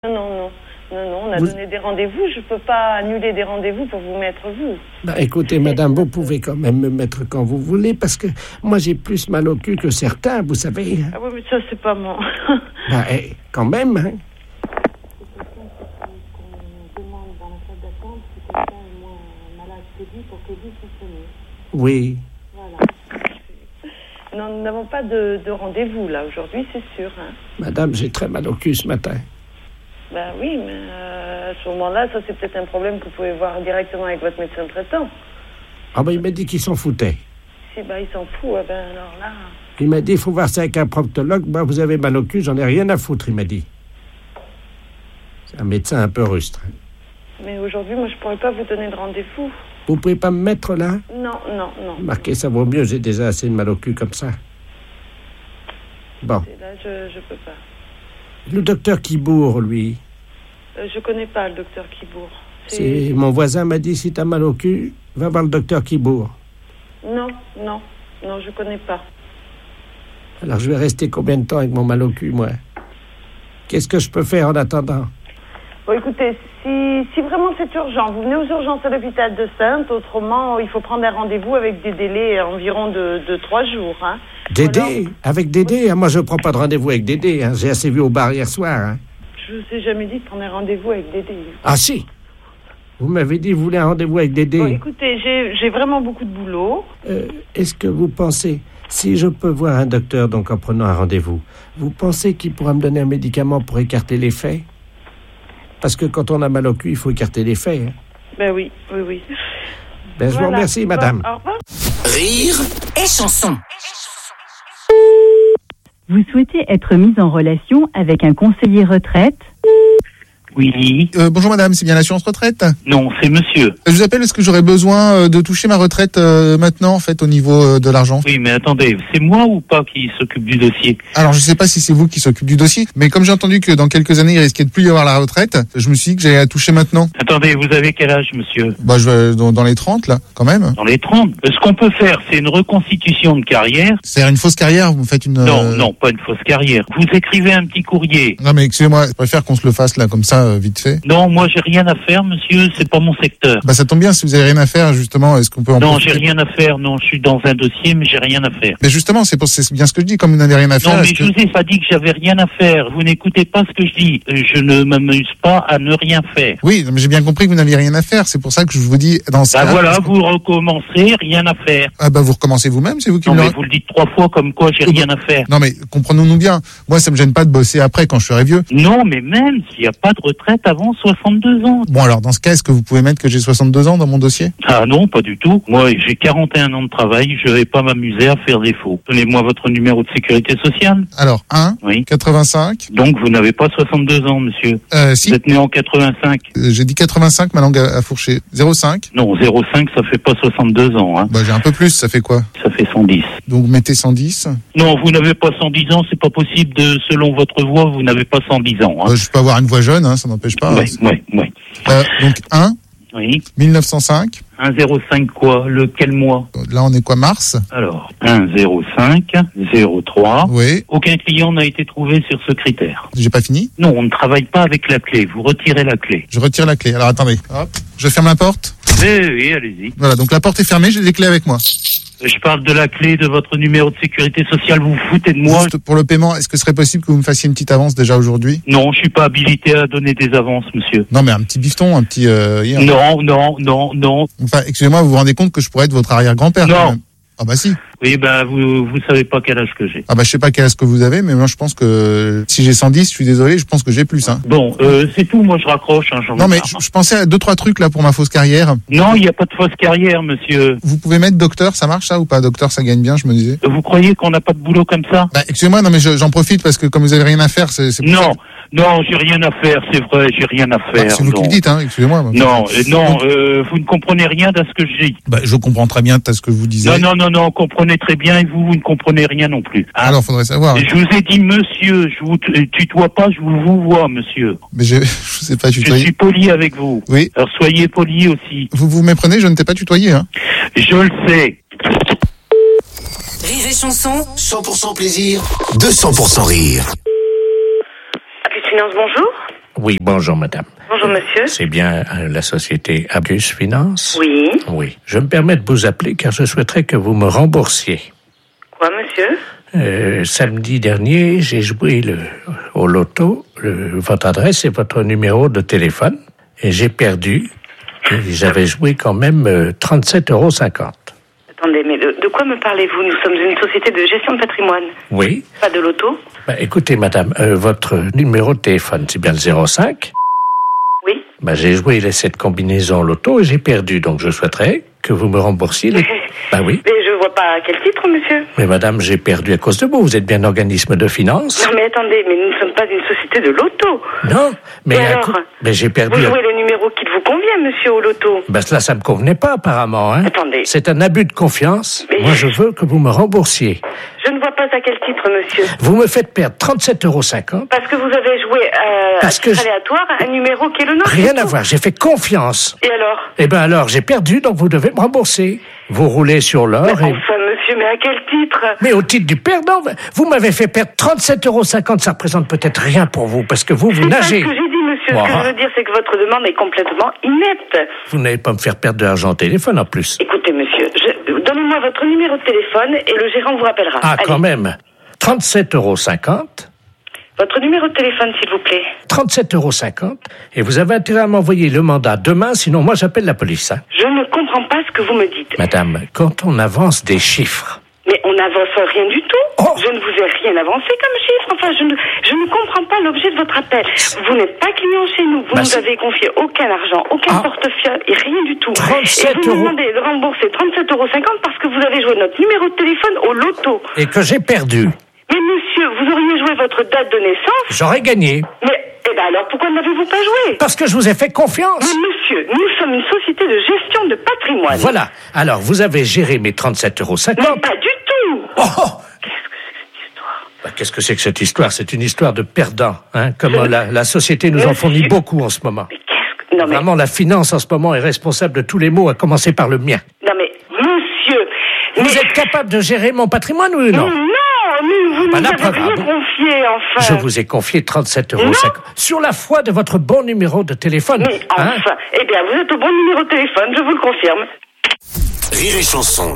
Non, on a donné des rendez-vous. Je ne peux pas annuler des rendez-vous pour vous mettre vous. Écoutez, madame, vous pouvez quand même me mettre quand vous voulez, parce que moi, j'ai plus mal au cul que certains, vous savez. Ah oui, mais ça, c'est pas moi. Quand même, hein. Oui. Voilà. Non, nous n'avons pas de rendez-vous, là, aujourd'hui, c'est sûr. Hein. Madame, j'ai très mal au cul ce matin. Oui, mais à ce moment-là, ça, c'est peut-être un problème que vous pouvez voir directement avec votre médecin traitant. Il m'a dit qu'il s'en foutait. Si, il s'en fout, alors là... Il m'a dit, il faut voir ça avec un proctologue. Vous avez mal au cul, j'en ai rien à foutre, il m'a dit. C'est un médecin un peu rustre. Mais aujourd'hui, moi, je pourrais pas vous donner de rendez-vous. Vous pouvez pas me mettre là? Non. Marquez, ça vaut mieux, j'ai déjà assez de mal au cul comme ça. Bon. Et là, je peux pas. Le docteur Quibourg, lui. Je connais pas le docteur Quibourg. C'est... Mon voisin m'a dit, si t'as mal au cul, va voir le docteur Quibourg. Non, je connais pas. Alors je vais rester combien de temps avec mon mal au cul, moi? Qu'est-ce que je peux faire en attendant? Bon, écoutez, si vraiment c'est urgent, vous venez aux urgences à l'hôpital de Saintes. Autrement, il faut prendre un rendez-vous avec des délais environ de 3 jours. Hein. Dédé? Avec Dédé? Moi, je ne prends pas de rendez-vous avec Dédé. Hein. J'ai assez vu au bar hier soir. Hein. Je vous ai jamais dit de prendre un rendez-vous avec Dédé. Ah si! Vous m'avez dit que vous voulez un rendez-vous avec Dédé. Bon, écoutez, j'ai vraiment beaucoup de boulot. Est-ce que vous pensez, si je peux voir un docteur donc en prenant un rendez-vous, vous pensez qu'il pourra me donner un médicament pour écarter les faits? Parce que quand on a mal au cul, il faut écarter les faits. Hein. Oui. Je vous remercie, madame. Au revoir. Rire et chanson. Vous souhaitez être mis en relation avec un conseiller retraite? Oui. Bonjour madame, c'est bien l'assurance retraite? Non, c'est monsieur. Je vous appelle parce que j'aurais besoin de toucher ma retraite maintenant, en fait, au niveau de l'argent. Oui, mais attendez, c'est moi ou pas qui s'occupe du dossier? Alors, je sais pas si c'est vous qui s'occupe du dossier, mais comme j'ai entendu que dans quelques années, il risquait de plus y avoir la retraite, je me suis dit que j'allais la toucher maintenant. Attendez, vous avez quel âge, monsieur? Je vais dans les 30, là, quand même. Dans les 30? Ce qu'on peut faire, c'est une reconstitution de carrière. C'est-à-dire une fausse carrière, vous faites une... Non, pas une fausse carrière. Vous écrivez un petit courrier. Non, mais excusez-moi, je préfère qu'on se le fasse, là, comme ça, vite fait. Non, moi j'ai rien à faire, monsieur, c'est pas mon secteur. Ça tombe bien, si vous avez rien à faire, justement, est-ce qu'on peut en profiter? Non, j'ai rien à faire, non, je suis dans un dossier, mais j'ai rien à faire. Mais justement, c'est bien ce que je dis, comme vous n'avez rien à faire. Non, mais je vous ai pas dit que j'avais rien à faire, vous n'écoutez pas ce que je dis, je ne m'amuse pas à ne rien faire. Oui, mais j'ai bien compris que vous n'aviez rien à faire, c'est pour ça que je vous dis, dans ce cas... voilà, vous recommencez, rien à faire. Vous recommencez vous-même, c'est vous qui me le... Non, mais vous le dites 3 fois comme quoi j'ai rien à faire. Non, mais comprenons-nous bien, moi ça me gêne pas de bosser après quand je serai vieux. Non, mais même s'il n'y a pas de retraite avant 62 ans. Bon, alors, dans ce cas, est-ce que vous pouvez mettre que j'ai 62 ans dans mon dossier? Ah non, pas du tout. Moi, j'ai 41 ans de travail, je vais pas m'amuser à faire des faux. Donnez-moi votre numéro de sécurité sociale. Alors, 1, oui. 85. Donc, vous n'avez pas 62 ans, monsieur. Si. Vous êtes né en 85. J'ai dit 85, ma langue a fourché. 05. Non, 05, ça fait pas 62 ans, hein. J'ai un peu plus, ça fait quoi? Ça fait 110. Donc, vous mettez 110. Non, vous n'avez pas 110 ans, c'est pas possible selon votre voix, vous n'avez pas 110 ans, hein. Je peux avoir une voix jeune, hein, ça n'empêche pas. Oui. Donc 1, oui. 1905. 1,05 quoi? Quel mois? Là, on est quoi, mars? Alors, 1,05, 03. Oui. Aucun client n'a été trouvé sur ce critère. J'ai pas fini? Non, on ne travaille pas avec la clé. Vous retirez la clé. Je retire la clé. Alors, attendez. Hop. Je ferme la porte? Oui, allez-y. Voilà, donc la porte est fermée, j'ai les clés avec moi. Je parle de la clé de votre numéro de sécurité sociale, vous vous foutez de moi? Juste pour le paiement, est-ce que ce serait possible que vous me fassiez une petite avance déjà aujourd'hui? Non, je suis pas habilité à donner des avances, monsieur. Non, mais un petit bifton, un petit... Non. Enfin, excusez-moi, vous vous rendez compte que je pourrais être votre arrière-grand-père? Non. Quand même. Ah bah si. Oui, vous savez pas quel âge que j'ai. Je sais pas quel âge que vous avez, mais moi je pense que si j'ai 110, je suis désolé, je pense que j'ai plus, hein. Bon, c'est tout, moi je raccroche, hein, Non, mais je pensais à 2-3 trucs là pour ma fausse carrière. Non, il n'y a pas de fausse carrière, monsieur. Vous pouvez mettre docteur, ça marche ça ou pas? Docteur, ça gagne bien, je me disais. Vous croyez qu'on n'a pas de boulot comme ça? Excusez-moi, non mais j'en profite parce que comme vous avez rien à faire, c'est pour ça. Non, j'ai rien à faire, c'est vrai, j'ai rien à faire. C'est vous qui le dites, hein, excusez-moi. Non, vous ne comprenez rien de ce que je dis. Je comprends très bien ce que vous disiez. Non, comprenez très bien et vous ne comprenez rien non plus. Hein? Alors, faudrait savoir. Je vous ai dit monsieur, je vous tutoie pas, je vous vois, monsieur. Mais je sais pas tutoyer. Je suis poli avec vous. Oui. Alors soyez poli aussi. Vous vous méprenez, je ne t'ai pas tutoyé, hein. Je le sais. Rire et chanson, 100% plaisir, 200% rire. Finance, bonjour. Oui, bonjour madame. Bonjour monsieur. C'est bien la société Abus Finance? Oui. Oui. Je me permets de vous appeler car je souhaiterais que vous me remboursiez. Quoi monsieur? Samedi dernier, j'ai joué au loto, votre adresse et votre numéro de téléphone, et j'ai perdu. Et j'avais joué quand même 37,50 €. Attendez, mais de quoi me parlez-vous? Nous sommes une société de gestion de patrimoine. Oui. Pas de loto? Écoutez madame, votre numéro de téléphone, c'est bien le 05? Oui. J'ai joué cette combinaison loto et j'ai perdu, donc je souhaiterais que vous me remboursiez les... Oui. Mais je vois pas à quel titre, monsieur. Mais madame, j'ai perdu à cause de vous. Vous êtes bien un organisme de finance. Non, mais attendez, mais nous ne sommes pas une société de loto. Non, mais alors, j'ai perdu... Vous jouez le numéro qui vous convient, monsieur, au loto. Cela, ça me convenait pas, apparemment. Hein. Attendez. C'est un abus de confiance. Mais... Moi, je veux que vous me remboursiez. Je ne vois pas à quel titre, monsieur. Vous me faites perdre 37,50 €. Parce que vous avez joué à titre aléatoire un numéro qui est le nôtre. Rien à voir, j'ai fait confiance. Et alors? Alors, j'ai perdu, donc vous devez me rembourser. Vous roulez sur l'or Enfin, monsieur, mais à quel titre? Mais au titre du perdant, vous m'avez fait perdre 37,50 €. Ça représente peut-être rien pour vous, parce que vous nagez. C'est pas ce que j'ai dit, monsieur. Ce que je veux dire, c'est que votre demande est complètement inepte. Vous n'allez pas me faire perdre de l'argent au téléphone, en plus. Écoutez, monsieur, donnez-moi votre numéro de téléphone et le gérant vous rappellera. Allez. Quand même. 37,50 €. Votre numéro de téléphone, s'il vous plaît. 37,50 €. Et vous avez intérêt à m'envoyer le mandat demain, sinon moi j'appelle la police. Hein. Je ne comprends pas ce que vous me dites. Madame, quand on avance des chiffres... Mais on n'avance rien du tout. Oh. Je ne vous ai rien avancé comme chiffre. Enfin, je ne comprends pas l'objet de votre appel. Vous n'êtes pas client chez nous. Vous nous avez confié aucun argent, aucun portefeuille et rien du tout. 37 et vous me demandez de rembourser 37,50 € parce que vous avez joué notre numéro de téléphone au loto. Et que j'ai perdu. Mais monsieur, vous auriez joué votre date de naissance. J'aurais gagné. Mais, alors pourquoi n'avez-vous pas joué? Parce que je vous ai fait confiance. Mais monsieur, nous sommes une société de gestion de patrimoine. Voilà. Alors, vous avez géré mes 37,50 €. Mais pas du tout. Oh. Qu'est-ce que c'est que cette histoire? C'est une histoire de perdants. Hein, comme la société nous en fournit beaucoup en ce moment. Mais non, Vraiment, la finance en ce moment est responsable de tous les maux, à commencer par le mien. Non mais, monsieur... Vous êtes capable de gérer mon patrimoine, oui ou non? Vous nous avez rien confié, enfin. Je vous ai confié 37,50 €. Sur la foi de votre bon numéro de téléphone. Mais enfin, eh bien, vous êtes au bon numéro de téléphone, je vous le confirme. Rire et chanson.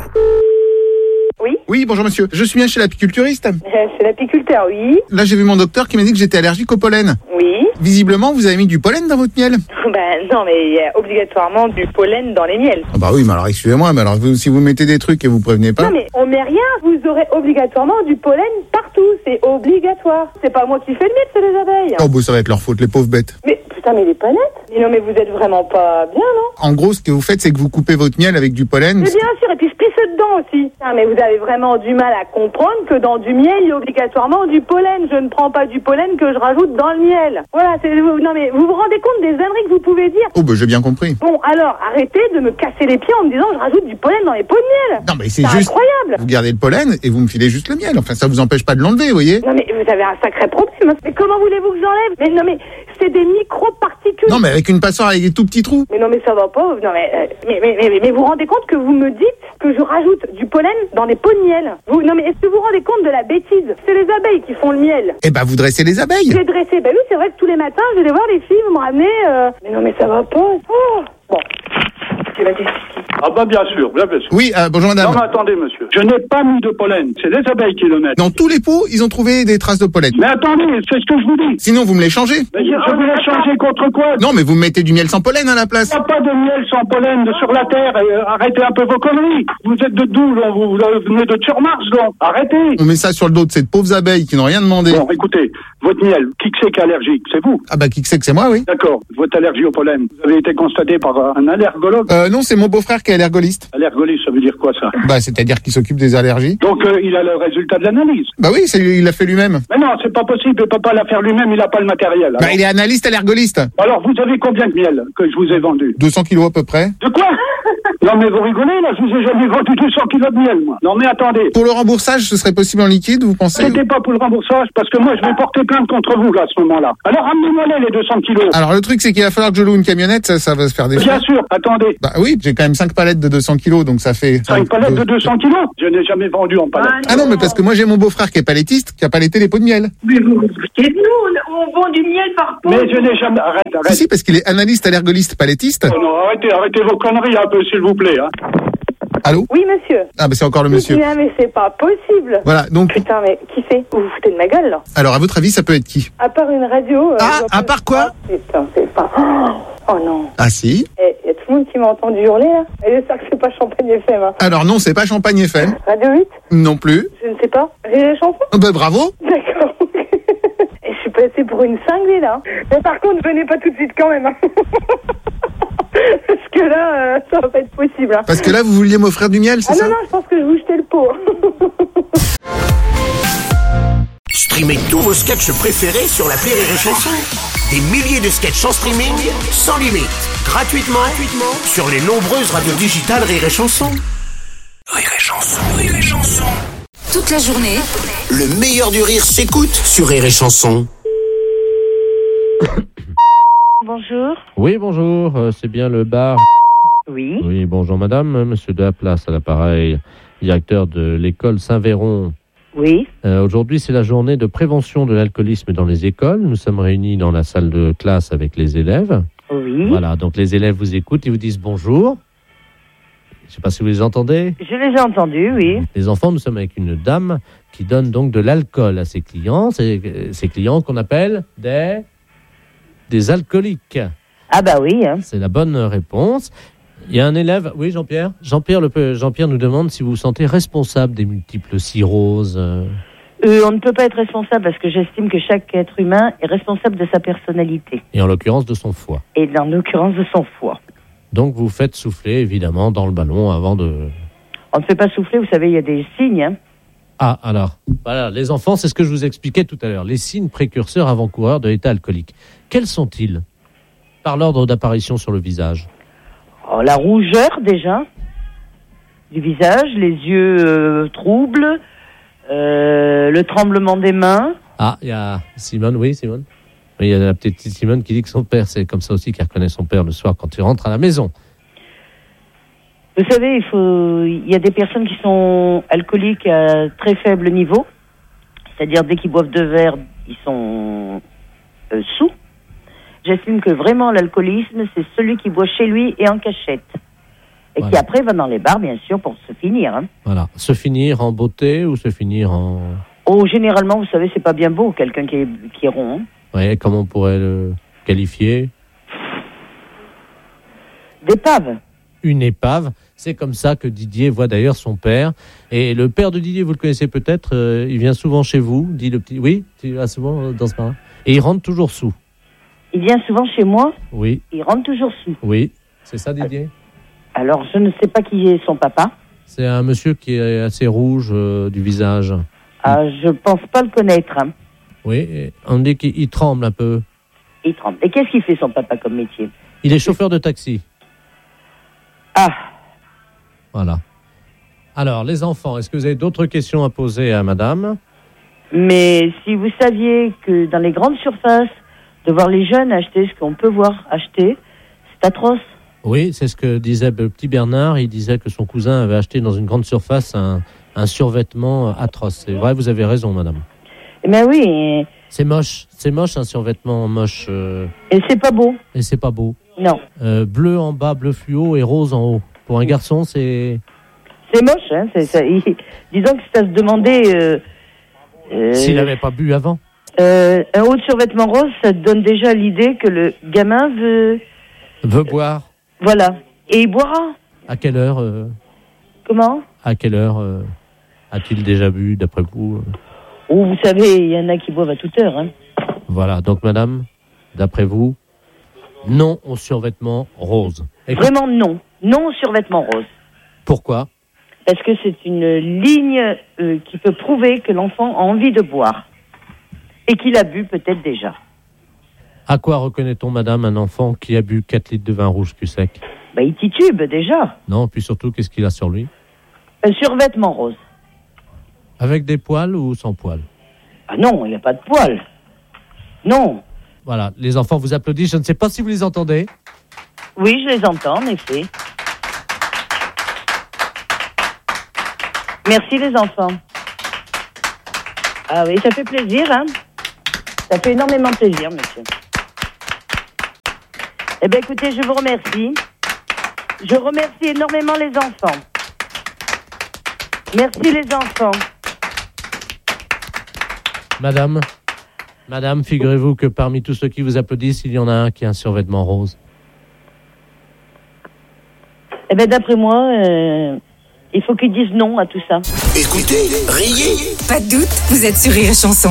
Oui. Oui, bonjour monsieur. Je suis bien chez l'apiculturiste. Chez l'apiculteur, oui. Là, j'ai vu mon docteur qui m'a dit que j'étais allergique au pollen. Oui. Visiblement, vous avez mis du pollen dans votre miel. Non, mais il y a obligatoirement du pollen dans les miels. Ah bah oui, mais alors excusez-moi, mais alors si vous mettez des trucs et vous prévenez pas... Non, mais on met rien, vous aurez obligatoirement du pollen partout, c'est obligatoire. C'est pas moi qui fais le miel, c'est les abeilles. Oh bah ça va être leur faute, les pauvres bêtes. Mais putain, mais les panettes. Mais non, mais vous êtes vraiment pas bien, non? En gros, ce que vous faites, c'est que vous coupez votre miel avec du pollen. Mais bien sûr, et puis je pisse dedans aussi. Ah, mais vous avez vraiment du mal à comprendre que dans du miel, il y a obligatoirement du pollen. Je ne prends pas du pollen que je rajoute dans le miel. Voilà, non mais vous vous rendez compte des âneries que vous pouvez dire? Oh bah j'ai bien compris. Bon, alors, arrêtez de me casser les pieds en me disant je rajoute du pollen dans les pots de miel. Non mais c'est juste... incroyable. Vous gardez le pollen et vous me filez juste le miel. Enfin, ça vous empêche pas de l'enlever, vous voyez? Non mais vous avez un sacré problème. Mais comment voulez-vous que j'enlève? Mais non mais, c'est des micro-particules. Non mais avec une passoire avec des tout petits trous. Mais non mais ça va pas. Non mais vous vous rendez compte que vous me dites que je rajoute du pollen dans des pots de miel? Non mais est-ce que vous vous rendez compte de la bêtise? C'est les abeilles qui font le miel. Eh ben vous dressez les abeilles. Je les dressez. Ben oui, c'est vrai que tous les matins je vais voir les filles, vous me ramenez. Mais non mais ça va pas. Oh. Bon. Tu vas t'expliquer. Ah bah bien sûr, bien sûr. Oui, bonjour madame. Non mais attendez monsieur, je n'ai pas mis de pollen, c'est les abeilles qui le mettent. Dans tous les pots, ils ont trouvé des traces de pollen. Mais attendez, c'est ce que je vous dis. Sinon, vous me les changez. Mais je vous les changer contre quoi? Non, mais vous mettez du miel sans pollen à la place. Il n'y a pas de miel sans pollen sur la terre, arrêtez un peu vos conneries. Vous êtes de d'où, là? Vous venez de Turmars, là. Arrêtez. On met ça sur le dos de ces pauvres abeilles qui n'ont rien demandé. Bon, écoutez, votre miel, qui c'est qui est allergique? C'est vous? Ah bah qui que c'est que c'est moi, oui. D'accord, votre allergie au pollen, vous avez été constaté par un allergologue? Non, c'est mon beau-frère qui est allergoliste. Allergoliste, ça veut dire quoi ça? Bah c'est-à-dire qu'il s'occupe des allergies. Donc il a le résultat de l'analyse? Bah oui, il l'a fait lui-même. Mais non, c'est pas possible, il peut pas la faire lui-même, il a pas le matériel. Alors. Bah il est analyste allergoliste. Alors vous avez combien de miel que je vous ai vendu? 200 kilos à peu près. De quoi? Non mais vous rigolez là, je vous ai jamais vendu 200 kilos de miel moi. Non mais attendez. Pour le remboursage, ce serait possible en liquide, vous pensez? C'était pas pour le remboursage parce que moi je vais porter plainte contre vous là à ce moment-là. Alors ramenez-moi les 200 kilos. Alors le truc c'est qu'il va falloir que je loue une camionnette, ça va se faire des Bien sûr, attendez. Bah oui, j'ai quand même 5 palettes de 200 kilos, donc ça fait... 5 palettes de 200 kilos? Je n'ai jamais vendu en palette. Ah non, mais parce que moi j'ai mon beau-frère qui est palettiste, qui a paletté les pots de miel. Mais vous vous foutez de nous, on vend du miel par pot. Mais je n'ai jamais... Arrête. Si, parce qu'il est analyste, allergoliste, palettiste. Oh non, arrêtez vos conneries un peu s'il vous plaît. Hein. Allô? Oui, monsieur. Ah bah c'est encore le monsieur. Ah, mais c'est pas possible. Voilà, donc... Putain, mais qui c'est? Vous vous foutez de ma gueule, là? Alors à votre avis, ça peut être qui? À part une radio... À part quoi? Putain, c'est pas... Oh non. Ah si? Il y a tout le monde qui m'a entendu hurler, là. Et j'espère que c'est pas Champagne FM, hein. Alors non, c'est pas Champagne FM. Radio 8? Non plus. Je ne sais pas. Rire et chanson? Bah bravo. D'accord. Et je suis passée pour une cinglée, là. Mais par contre, venez pas tout de suite quand même, hein. Parce que là, ça va pas être possible, hein. Parce que là, vous vouliez m'offrir du miel, c'est ça? Ah non, je pense que je vous jetais le pot. Streamez tous vos sketchs préférés sur l'appli Rire et Chanson. Des milliers de sketchs en streaming, sans limite, gratuitement sur les nombreuses radios digitales Rire et Chanson. Rire et Chanson, Rire et Chanson. Toute la journée, Le meilleur du rire s'écoute sur Rire et Chanson. Bonjour. Oui, bonjour, c'est bien le bar. Oui. Oui, bonjour madame, monsieur de la Place à l'appareil, directeur de l'école Saint-Véron. Oui. Aujourd'hui, c'est la journée de prévention de l'alcoolisme dans les écoles. Nous sommes réunis dans la salle de classe avec les élèves. Oui. Voilà, donc les élèves vous écoutent, ils vous disent bonjour. Je ne sais pas si vous les entendez. Je les ai entendus, oui. Les enfants, nous sommes avec une dame qui donne donc de l'alcool à ses clients. C'est ces clients qu'on appelle des alcooliques. Ah bah oui. Hein. C'est la bonne réponse. Il y a un élève, oui Jean-Pierre. Jean-Pierre nous demande si vous vous sentez responsable des multiples cirrhoses. On ne peut pas être responsable parce que j'estime que chaque être humain est responsable de sa personnalité. Et en l'occurrence de son foie. Et dans l'occurrence de son foie. Donc vous faites souffler évidemment dans le ballon avant de... On ne fait pas souffler, vous savez, il y a des signes. Hein. Ah alors, voilà, les enfants, c'est ce que je vous expliquais tout à l'heure. Les signes précurseurs avant-coureurs de l'état alcoolique. Quels sont-ils? Par l'ordre d'apparition sur le visage. Oh, la rougeur déjà du visage, les yeux troubles, le tremblement des mains. Ah, il y a Simone, oui Simone. Oui, il y a la petite Simone qui dit que son père, c'est comme ça aussi qu'elle reconnaît son père le soir quand il rentre à la maison. Vous savez, il y a des personnes qui sont alcooliques à très faible niveau, c'est-à-dire dès qu'ils boivent 2 verres, ils sont sous. J'estime que vraiment l'alcoolisme, c'est celui qui boit chez lui et en cachette. Et qui après va dans les bars, bien sûr, pour se finir. Hein. Voilà. Se finir en beauté ou se finir en... Oh, généralement, vous savez, c'est pas bien beau, quelqu'un qui est rond. Hein. Oui, comment on pourrait le qualifier? D'épave. Une épave. C'est comme ça que Didier voit d'ailleurs son père. Et le père de Didier, vous le connaissez peut-être, il vient souvent chez vous, dit le petit... Oui, tu vas souvent dans ce bar. Et il rentre toujours sous. Il vient souvent chez moi? Oui. Il rentre toujours sous. Oui, c'est ça Didier? Alors, je ne sais pas qui est son papa. C'est un monsieur qui est assez rouge du visage. Ah, je pense pas le connaître. Hein. Oui, on dit qu'il tremble un peu. Il tremble. Et qu'est-ce qu'il fait son papa comme métier? Il est chauffeur de taxi. Ah. Voilà. Alors, les enfants, est-ce que vous avez d'autres questions à poser à madame? Mais si vous saviez que dans les grandes surfaces, de voir les jeunes acheter ce qu'on peut voir acheter, c'est atroce. Oui, c'est ce que disait le petit Bernard. Il disait que son cousin avait acheté dans une grande surface un survêtement atroce. C'est vrai, vous avez raison, madame. Eh bien oui. C'est moche un survêtement moche. Et c'est pas beau. Et c'est pas beau. Non. Bleu en bas, bleu fluo et rose en haut. Pour un garçon, c'est... C'est moche, hein. Disons que ça se demandait... S'il n'avait pas bu avant. Un haut de survêtement rose, ça donne déjà l'idée que le gamin veut boire. Voilà. Et il boira. À quelle heure Comment? À quelle heure a-t-il déjà bu, d'après vous Oh, vous savez, il y en a qui boivent à toute heure. Hein. Voilà. Donc, madame, d'après vous, non au survêtement rose. Vraiment non. Non au survêtement rose. Pourquoi? Parce que c'est une ligne qui peut prouver que l'enfant a envie de boire. Et qu'il a bu peut-être déjà. À quoi reconnaît-on, madame, un enfant qui a bu 4 litres de vin rouge cul sec? Bah, il titube, déjà. Non, puis surtout, qu'est-ce qu'il a sur lui? Un survêtement rose. Avec des poils ou sans poils? Ah non, il n'y a pas de poils. Non. Voilà, les enfants vous applaudissent. Je ne sais pas si vous les entendez. Oui, je les entends, en effet. Merci, les enfants. Ah oui, ça fait plaisir, hein. Ça fait énormément plaisir, monsieur. Eh bien, écoutez, je vous remercie. Je remercie énormément les enfants. Merci, les enfants. Madame, figurez-vous que parmi tous ceux qui vous applaudissent, il y en a un qui a un survêtement rose. Eh bien, d'après moi, il faut qu'ils disent non à tout ça. Écoutez, riez. Pas de doute, vous êtes sur Rire et Chanson.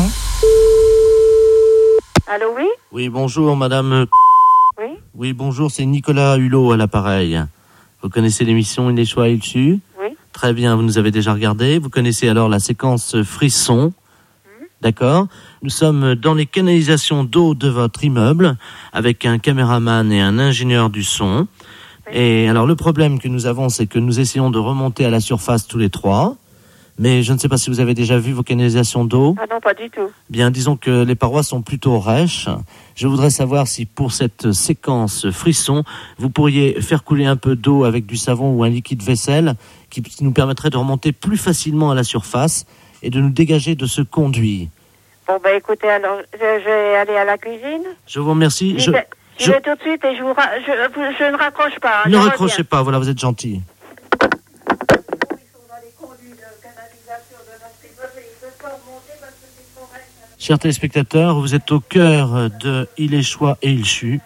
Allô, oui? Oui, bonjour, madame. Oui? Oui, bonjour, c'est Nicolas Hulot à l'appareil. Vous connaissez l'émission Il est choix, il su? Oui. Très bien, vous nous avez déjà regardé. Vous connaissez alors la séquence frisson. D'accord. Nous sommes dans les canalisations d'eau de votre immeuble avec un caméraman et un ingénieur du son. Et alors le problème que nous avons, c'est que nous essayons de remonter à la surface tous les trois. Mais je ne sais pas si vous avez déjà vu vos canalisations d'eau. Ah non, pas du tout. Bien, disons que les parois sont plutôt rêches. Je voudrais savoir si pour cette séquence frisson, vous pourriez faire couler un peu d'eau avec du savon ou un liquide vaisselle qui nous permettrait de remonter plus facilement à la surface et de nous dégager de ce conduit. Bon, ben écoutez, alors, je vais aller à la cuisine. Je vous remercie. Je vais tout de suite et je ne raccroche pas. Ne raccrochez pas, voilà, vous êtes gentil. Chers téléspectateurs, vous êtes au cœur de Il est choix et il chut.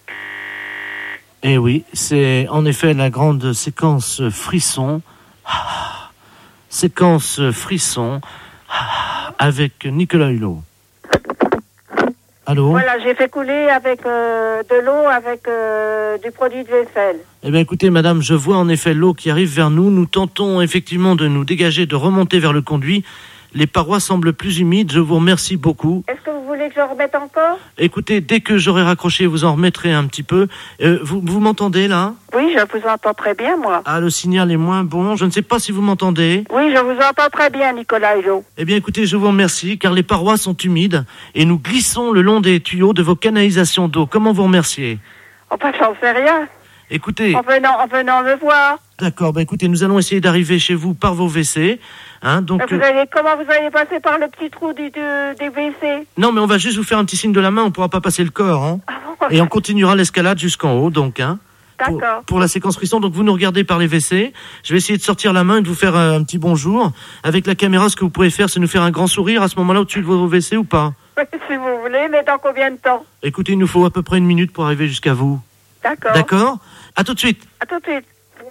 Et oui, c'est en effet la grande séquence frisson. Séquence frisson avec Nicolas Hulot. Allô? Voilà, j'ai fait couler avec de l'eau, avec du produit de vaisselle. Eh bien, écoutez, madame, je vois en effet l'eau qui arrive vers nous. Nous tentons effectivement de nous dégager, de remonter vers le conduit. Les parois semblent plus humides. Je vous remercie beaucoup. Est-ce que vous voulez que je remette encore? Écoutez, dès que j'aurai raccroché, vous en remettrez un petit peu. Vous m'entendez, là? Oui, je vous entends très bien, moi. Ah, le signal est moins bon. Je ne sais pas si vous m'entendez. Oui, je vous entends très bien, Nicolas Hulot. Eh bien, écoutez, je vous remercie, car les parois sont humides et nous glissons le long des tuyaux de vos canalisations d'eau. Comment vous remercier? Enfin, j'en sais rien. Écoutez... En venant me voir. D'accord, écoutez, nous allons essayer d'arriver chez vous par vos WC. Hein, donc, comment vous allez passer par le petit trou des WC? Non, mais on va juste vous faire un petit signe de la main, on ne pourra pas passer le corps. Hein. Et on continuera l'escalade jusqu'en haut, donc. Hein, d'accord. Pour la séquence frisson, donc vous nous regardez par les WC. Je vais essayer de sortir la main et de vous faire un petit bonjour. Avec la caméra, ce que vous pouvez faire, c'est nous faire un grand sourire à ce moment-là au-dessus de vos WC ou pas? Oui, si vous voulez, mais dans combien de temps? Écoutez, il nous faut à peu près 1 minute pour arriver jusqu'à vous. D'accord. D'accord? À tout de suite. À tout de suite.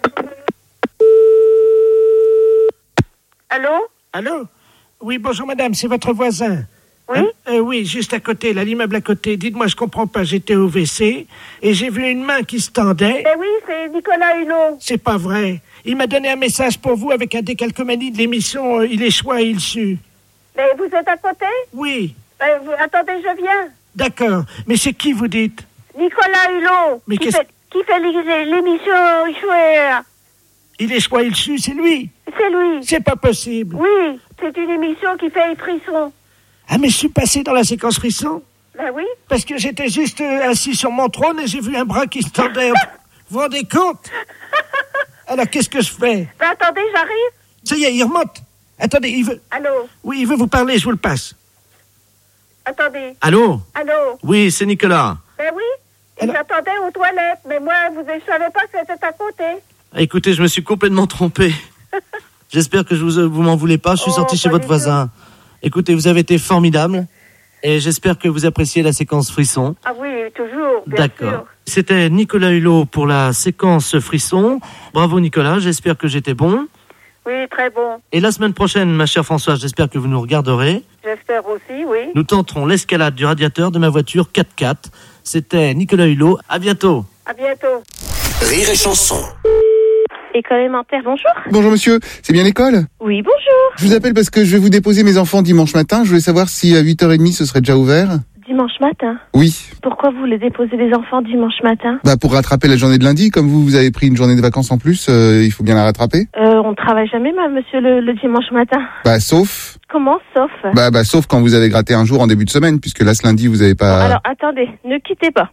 Allô? Allô? Oui, bonjour madame, c'est votre voisin. Oui? Oui, juste à côté, là, l'immeuble à côté. Dites-moi, je comprends pas, j'étais au WC et j'ai vu une main qui se tendait. Ben oui, c'est Nicolas Hulot. C'est pas vrai. Il m'a donné un message pour vous avec un décalcomanie de l'émission Il est choix et il sut. Mais vous êtes à côté? Oui. Attendez, je viens. D'accord. Mais c'est qui vous dites? Nicolas Hulot. Mais qui fait l'émission Chouer. Il est choix, il sut, c'est lui. C'est lui. C'est pas possible. Oui, c'est une émission qui fait frisson. Ah, mais je suis passé dans la séquence frisson? Ben oui. Parce que j'étais juste assis sur mon trône et j'ai vu un bras qui se tendait. Vous vous rendez compte? Alors, qu'est-ce que je fais? Ben attendez, j'arrive. Ça y est, il remonte. Attendez, il veut... Allô? Oui, il veut vous parler, je vous le passe. Attendez. Allô? Allô? Oui, c'est Nicolas. Ben oui. Et j'attendais aux toilettes, mais moi, je savais pas que c'était à côté. Écoutez, je me suis complètement trompé. J'espère que vous m'en voulez pas. Je suis sorti chez votre voisin. Écoutez, vous avez été formidable et j'espère que vous appréciez la séquence frisson. Ah oui, toujours, bien D'accord. sûr. C'était Nicolas Hulot pour la séquence frisson. Bravo Nicolas, j'espère que j'étais bon. Oui, très bon. Et la semaine prochaine, ma chère Françoise, j'espère que vous nous regarderez. J'espère aussi, oui. Nous tenterons l'escalade du radiateur de ma voiture 4x4. C'était Nicolas Hulot. À bientôt. À bientôt. Rire et chanson. École élémentaire, bonjour. Bonjour monsieur, c'est bien l'école? Oui, bonjour. Je vous appelle parce que je vais vous déposer mes enfants dimanche matin. Je voulais savoir si à 8h30 ce serait déjà ouvert. dimanche matin. Oui. Pourquoi vous voulez déposer les enfants dimanche matin? Bah pour rattraper la journée de lundi, comme vous avez pris une journée de vacances en plus, il faut bien la rattraper. On travaille jamais, monsieur, le dimanche matin. Bah sauf. Comment, sauf? Bah sauf quand vous avez gratté un jour en début de semaine, puisque là ce lundi vous avez pas... Alors attendez, ne quittez pas.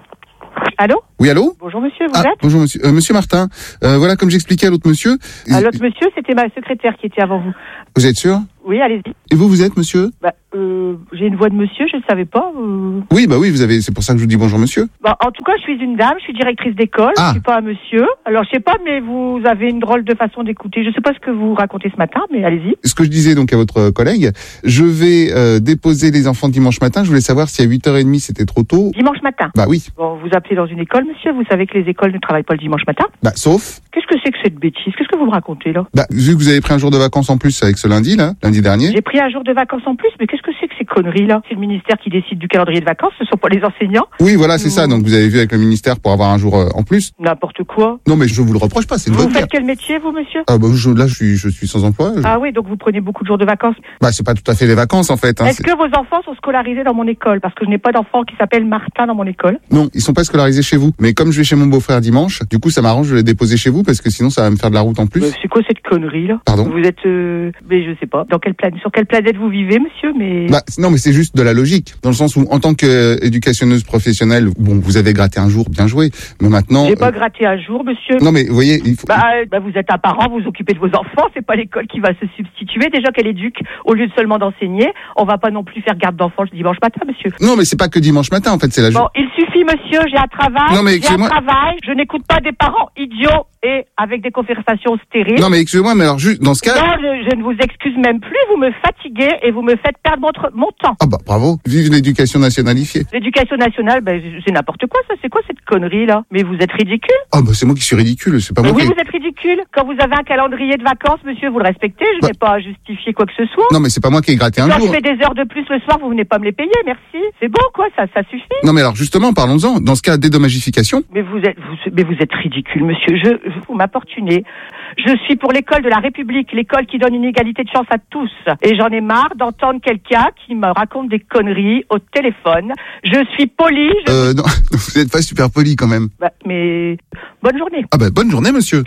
Allô? Oui, allô? Bonjour monsieur, vous êtes? Bonjour monsieur. Monsieur Martin, voilà, comme j'expliquais à l'autre monsieur... L'autre monsieur, c'était ma secrétaire qui était avant vous. Vous êtes sûr? Oui, allez-y. Et vous êtes monsieur? J'ai une voix de monsieur, je ne savais pas. Oui, vous avez... C'est pour ça que je vous dis bonjour monsieur. En tout cas, je suis une dame, je suis directrice d'école, je suis pas un monsieur. Alors, je sais pas, mais vous avez une drôle de façon d'écouter. Je sais pas ce que vous racontez ce matin, mais allez-y. Ce que je disais donc à votre collègue, je vais déposer les enfants dimanche matin. Je voulais savoir si à 8h30 c'était trop tôt. Dimanche matin? Bah oui. Bon, vous appelez dans une école, monsieur, vous savez que les écoles ne travaillent pas le dimanche matin? Bah, sauf. Qu'est-ce que c'est que cette bêtise? Qu'est-ce que vous me racontez, là? Bah, vu que vous avez pris un jour de vacances en plus avec ce lundi dernier. J'ai pris un jour de vacances en plus, mais qu'est-ce que c'est que ces conneries-là? C'est le ministère qui décide du calendrier de vacances, ce sont pas les enseignants. Oui, voilà, c'est ça. Donc vous avez vu avec le ministère pour avoir un jour en plus. N'importe quoi. Non, mais je vous le reproche pas, c'est une bonne Vous guerre. faites quel métier, vous, monsieur? Ah bah, là, je suis sans emploi. Ah oui, donc vous prenez beaucoup de jours de vacances. Bah, c'est pas tout à fait les vacances, en fait. Est-ce que vos enfants sont scolarisés dans mon école? Parce que je n'ai pas d'enfant qui s'appelle Martin dans mon école. Non, ils sont pas scolarisés chez vous. Mais comme je vais chez mon beau-frère dimanche, du coup, ça m'arrange de les déposer chez vous parce que sinon, ça va me faire de la route en plus. C'est quoi cette connerie-là? Pardon? Vous êtes, mais je sais pas. Sur quelle planète vous vivez, monsieur, mais... Bah, non, mais c'est juste de la logique. Dans le sens où, en tant qu'éducationneuse professionnelle, bon, vous avez gratté un jour, bien joué. Mais maintenant... J'ai pas gratté un jour, monsieur. Non, mais vous voyez, il faut... vous êtes un parent, vous occupez de vos enfants, c'est pas l'école qui va se substituer. Déjà qu'elle éduque, au lieu de seulement d'enseigner, on va pas non plus faire garde d'enfants le dimanche matin, monsieur. Non, mais c'est pas que dimanche matin, en fait, c'est la journée. Bon, il suffit, monsieur, j'ai un travail. Non, mais j'ai un travail, je n'écoute pas des parents idiots et avec des conversations stériles. Non, mais excusez-moi, mais alors, juste, dans ce cas... Non, je ne vous excuse même plus, vous me fatiguez et vous me faites perdre mon temps. Ah bah, bravo. Vive l'éducation nationalifiée. L'éducation nationale, c'est n'importe quoi, ça. C'est quoi cette connerie-là? Mais vous êtes ridicule. Ah bah, c'est moi qui suis ridicule, c'est pas moi oui, qui... vous êtes ridicule. Quand vous avez un calendrier de vacances, monsieur, vous le respectez, je n'ai pas à justifier quoi que ce soit. Non, mais c'est pas moi qui ai gratté un Quand jour. je fais des heures de plus le soir, vous venez pas me les payer, merci. C'est bon, quoi, ça suffit. Non, mais alors, justement, parlons-en. Dans ce cas, dédommagification. Mais vous êtes ridicule, monsieur. Vous m'importunez. Je suis pour l'école de la République, l'école qui donne une égalité de chance à tous. Et j'en ai marre d'entendre quelqu'un qui me raconte des conneries au téléphone. Je suis poli. Non, vous n'êtes pas super poli quand même. Mais bonne journée. Ah bah, bonne journée, monsieur.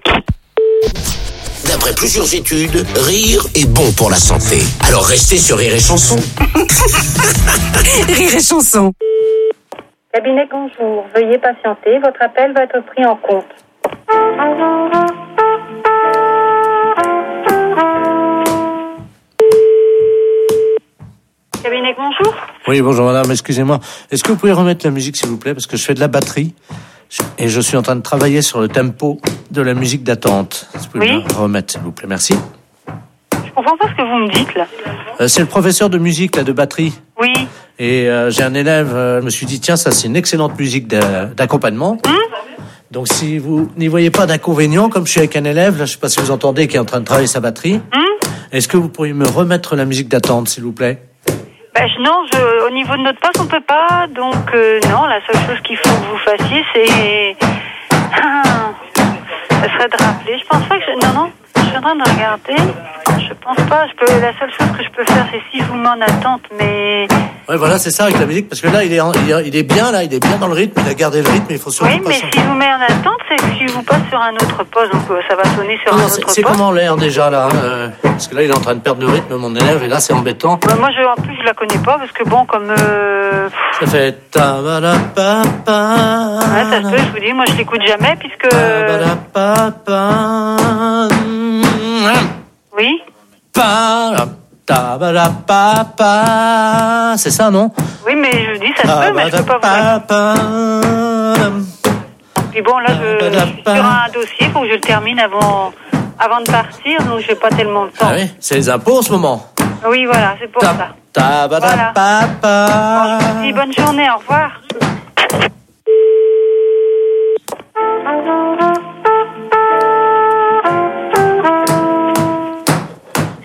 D'après plusieurs études, rire est bon pour la santé. Alors restez sur Rire et Chanson. Rire et Chanson. Cabinet, bonjour. Veuillez patienter. Votre appel va être pris en compte. Cabinet, bonjour. Oui, bonjour madame, excusez-moi. Est-ce que vous pouvez remettre la musique s'il vous plaît? Parce que je fais de la batterie et je suis en train de travailler sur le tempo de la musique d'attente. Est-ce que vous pouvez la remettre s'il vous plaît? Merci. Je comprends pas ce que vous me dites là. C'est le professeur de musique là, de batterie. Oui. Et j'ai un élève, je me suis dit tiens, ça c'est une excellente musique d'accompagnement. Donc si vous n'y voyez pas d'inconvénient, comme je suis avec un élève, là je sais pas si vous entendez, qui est en train de travailler sa batterie, est-ce que vous pourriez me remettre la musique d'attente s'il vous plaît? Non, au niveau de notre poste, on peut pas. Donc, non, la seule chose qu'il faut que vous fassiez, c'est... ça serait de rappeler. Je pense pas que... Non, je suis en train de regarder. Je pense pas. La seule chose que je peux faire, c'est si je vous mets en attente, mais... Ouais, voilà, c'est ça avec la musique, parce que là, il est bien, là, il est bien dans le rythme, il a gardé le rythme, il faut surtout pas... Oui, mais si je vous mets en attente, c'est que si je vous passe sur un autre poste, donc ça va sonner sur un autre poste. C'est comment l'air déjà, là parce que là, il est en train de perdre le rythme, mon élève, et là, c'est embêtant. Moi, en plus, je la connais pas, parce que bon, comme... Ça fait... Ouais, ça se peut, je vous dis, moi, je l'écoute jamais, puisque... Oui. C'est ça, non? Oui, mais je dis, ça se peut, mais je peux pas vous... Puis bon, là, je suis sur un dossier, faut que je le termine avant de partir, donc j'ai pas tellement de temps. Ah oui, c'est les impôts en ce moment. Oui, voilà, c'est pour ça. Voilà. Bon, je vous dis bonne journée, au revoir.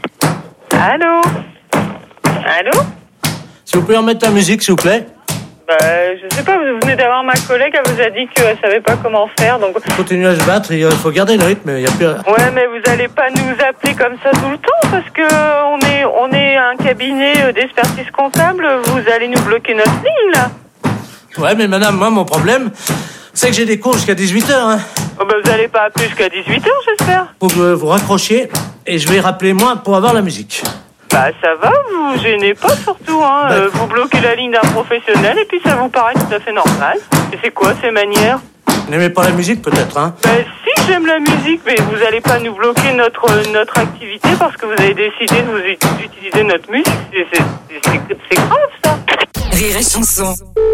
Allô? Si vous pouvez remettre la musique, s'il vous plaît. Bah Je sais pas, vous venez d'avoir ma collègue, elle vous a dit qu'elle savait pas comment faire, donc... Continuez à se battre, il faut garder le rythme, il y a plus... Ouais, mais vous allez pas nous appeler comme ça tout le temps, parce que on est un cabinet d'expertise comptable, vous allez nous bloquer notre ligne, là. Ouais, mais madame, moi, mon problème, c'est que j'ai des cours jusqu'à 18h, hein. Oh, vous allez pas appeler jusqu'à 18h, j'espère. Faut que vous raccrochiez, et je vais rappeler moi pour avoir la musique. Bah ça va, vous gênez pas surtout, hein. Vous bloquez la ligne d'un professionnel et puis ça vous paraît tout à fait normal. Et c'est quoi ces manières? Vous n'aimez pas la musique peut-être, hein? Bah si, j'aime la musique, mais vous allez pas nous bloquer notre activité parce que vous avez décidé d'utiliser notre musique. C'est grave ça. Rire et chanson.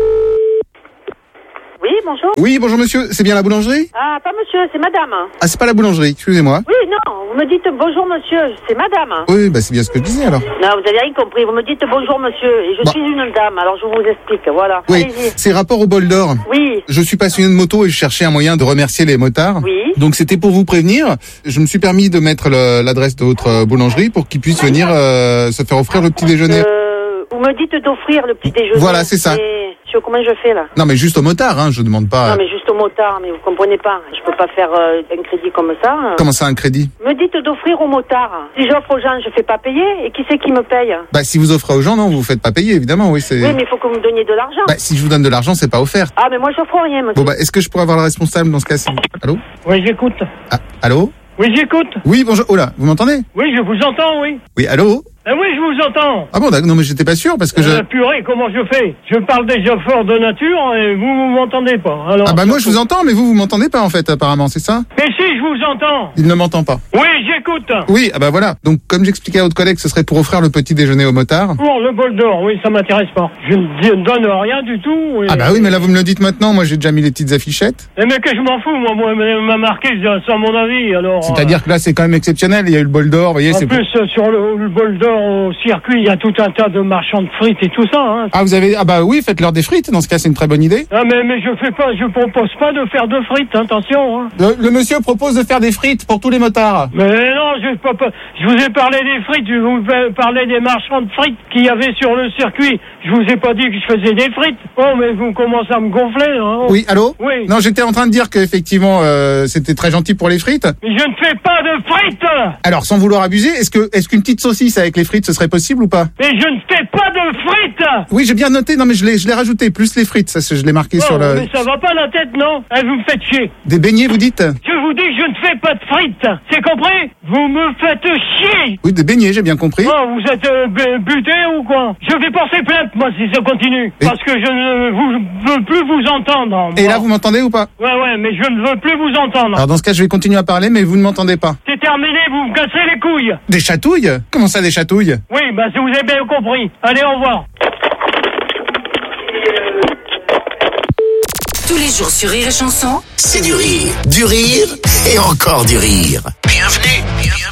Oui, bonjour. Oui, bonjour monsieur, c'est bien la boulangerie? Ah, pas monsieur, c'est madame. Ah, c'est pas la boulangerie, excusez-moi. Oui, non, vous me dites bonjour monsieur, c'est madame. Oui, bah c'est bien ce que je disais alors. Non, vous avez rien compris, vous me dites bonjour monsieur, et je suis une dame, alors je vous explique, voilà. Oui, allez-y. c'est rapport au bol d'or. Oui. Je suis passionné de moto et je cherchais un moyen de remercier les motards. Oui. Donc c'était pour vous prévenir. Je me suis permis de mettre l'adresse de votre boulangerie pour qu'ils puissent venir se faire offrir le petit déjeuner. Vous me dites d'offrir le petit déjeuner. Voilà, c'est ça. Comment je fais là? Non mais juste aux motards, hein, je demande pas. Non mais juste au motard, mais vous comprenez pas. Je peux pas faire un crédit comme ça. Comment ça, un crédit? Me dites d'offrir aux motards. Si j'offre aux gens, je fais pas payer. Et qui c'est qui me paye? Bah si vous offrez aux gens, non, vous faites pas payer, évidemment, oui. Oui, mais il faut que vous me donniez de l'argent. Bah si je vous donne de l'argent, c'est pas offert. Ah mais moi j'offre rien, monsieur. Bon bah est-ce que je pourrais avoir le responsable dans ce cas-ci? Allô? Oui, j'écoute. Ah, allô? Oui, j'écoute. Oui, bonjour. Oh là, vous m'entendez? Oui, je vous entends, oui. Oui, allô? Oui, je vous entends. Ah bon, d'accord, non mais j'étais pas sûr parce que purée, comment je fais? Je parle déjà fort de nature et vous m'entendez pas. Alors, ah bah moi je vous entends, mais vous m'entendez pas en fait apparemment, c'est ça? Mais si, je vous entends. Il ne m'entend pas. Oui, j'écoute. Oui, ah bah voilà. Donc comme j'expliquais à votre collègue, ce serait pour offrir le petit déjeuner aux motards. Pour le bol d'or, oui, ça m'intéresse pas. Je ne donne rien du tout. Ah bah oui, mais là vous me le dites maintenant, moi j'ai déjà mis les petites affichettes. Mais que je m'en fous, moi m'a marqué sans mon avis, alors... C'est-à-dire que là c'est quand même exceptionnel, il y a eu le bol d'or, vous voyez, en plus, sur le bol d'or au circuit, il y a tout un tas de marchands de frites et tout ça, hein. Ah bah oui, faites-leur des frites, dans ce cas c'est une très bonne idée. Ah mais je propose pas de faire de frites, attention, hein. Le monsieur propose de faire des frites pour tous les motards. Mais non, je vous ai parlé des frites, je vous ai parlé des marchands de frites qu'il y avait sur le circuit. Je vous ai pas dit que je faisais des frites. Oh, mais vous commencez à me gonfler, hein. Oui, allô? Oui. Non, j'étais en train de dire qu'effectivement, c'était très gentil pour les frites. Mais je ne fais pas de frites! Alors, sans vouloir abuser, est-ce qu'une petite saucisse avec les frites, ce serait possible ou pas? Mais je ne fais pas de frites! Oui, j'ai bien noté, non mais je l'ai rajouté, plus les frites, ça je l'ai marqué sur le... Mais ça va pas la tête, non? Vous me faites chier. Des beignets, vous dites? Je vous dis que je ne fais pas de frites, c'est compris? Vous me faites chier! Oui, des beignets, j'ai bien compris. Oh, vous êtes buté ou quoi? Je vais porter plainte, moi, si ça continue. Parce que je ne veux plus vous entendre. Moi. Et là, vous m'entendez ou pas? Ouais, mais je ne veux plus vous entendre. Alors dans ce cas, je vais continuer à parler, mais vous ne m'entendez pas. C'est terminé, vous me cassez les couilles. Des chatouilles? Comment ça, des chatouilles? Oui, bah si vous avez bien compris. Allez, au revoir. Tous les jours sur Rire et Chanson, c'est du rire et encore du rire. Bienvenue.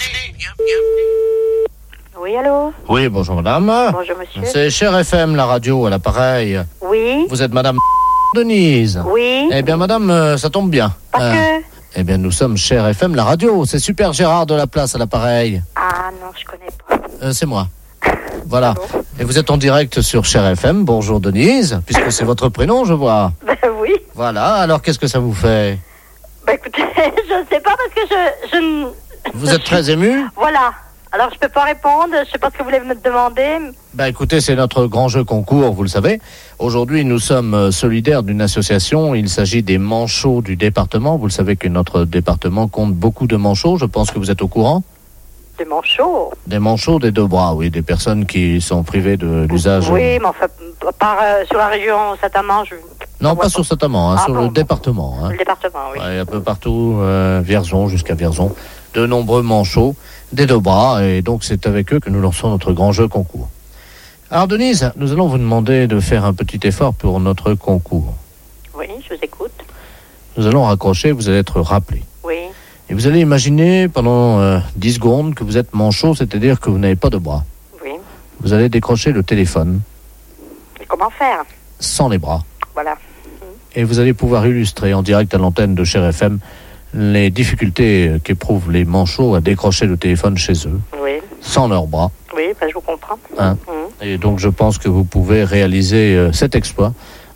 Oui, allô? Oui, bonjour madame. Bonjour monsieur. C'est Cher FM, la radio, à l'appareil. Oui. Vous êtes madame Denise? Oui. Eh bien madame, ça tombe bien. Parce que... Eh bien nous sommes Cher FM, la radio. C'est Super Gérard de la Place à l'appareil. Ah non, je connais pas. C'est moi. Voilà. Ah bon? Et vous êtes en direct sur Cher FM. Bonjour Denise, puisque c'est votre prénom, je vois. Ben oui. Voilà, alors qu'est-ce que ça vous fait? Bah écoutez, je ne sais pas parce que je Vous êtes très ému? Voilà. Alors je peux pas répondre, je sais pas ce que vous voulez me demander. Bah écoutez, c'est notre grand jeu concours, vous le savez. Aujourd'hui, nous sommes solidaires d'une association. Il s'agit des manchots du département. Vous le savez que notre département compte beaucoup de manchots. Je pense que vous êtes au courant. Des manchots? Des manchots des deux bras, oui. Des personnes qui sont privées de l'usage. Oui, mais enfin, sur la région Saint-Amand, Non, pas sur Saint-Amand, sur le département. Le département, oui. Ouais, un peu partout, Vierzon jusqu'à Vierzon. De nombreux manchots des deux bras. Et donc, c'est avec eux que nous lançons notre grand jeu concours. Alors, Denise, nous allons vous demander de faire un petit effort pour notre concours. Oui, je vous écoute. Nous allons raccrocher, vous allez être rappelé. Oui. Et vous allez imaginer pendant 10 secondes que vous êtes manchot, c'est-à-dire que vous n'avez pas de bras. Oui. Vous allez décrocher le téléphone. Et comment faire? Sans les bras. Voilà. Et vous allez pouvoir illustrer en direct à l'antenne de Cher FM les difficultés qu'éprouvent les manchots à décrocher le téléphone chez eux. Oui. Sans leurs bras. Oui, ben je vous comprends. Et donc je pense que vous pouvez réaliser cet exploit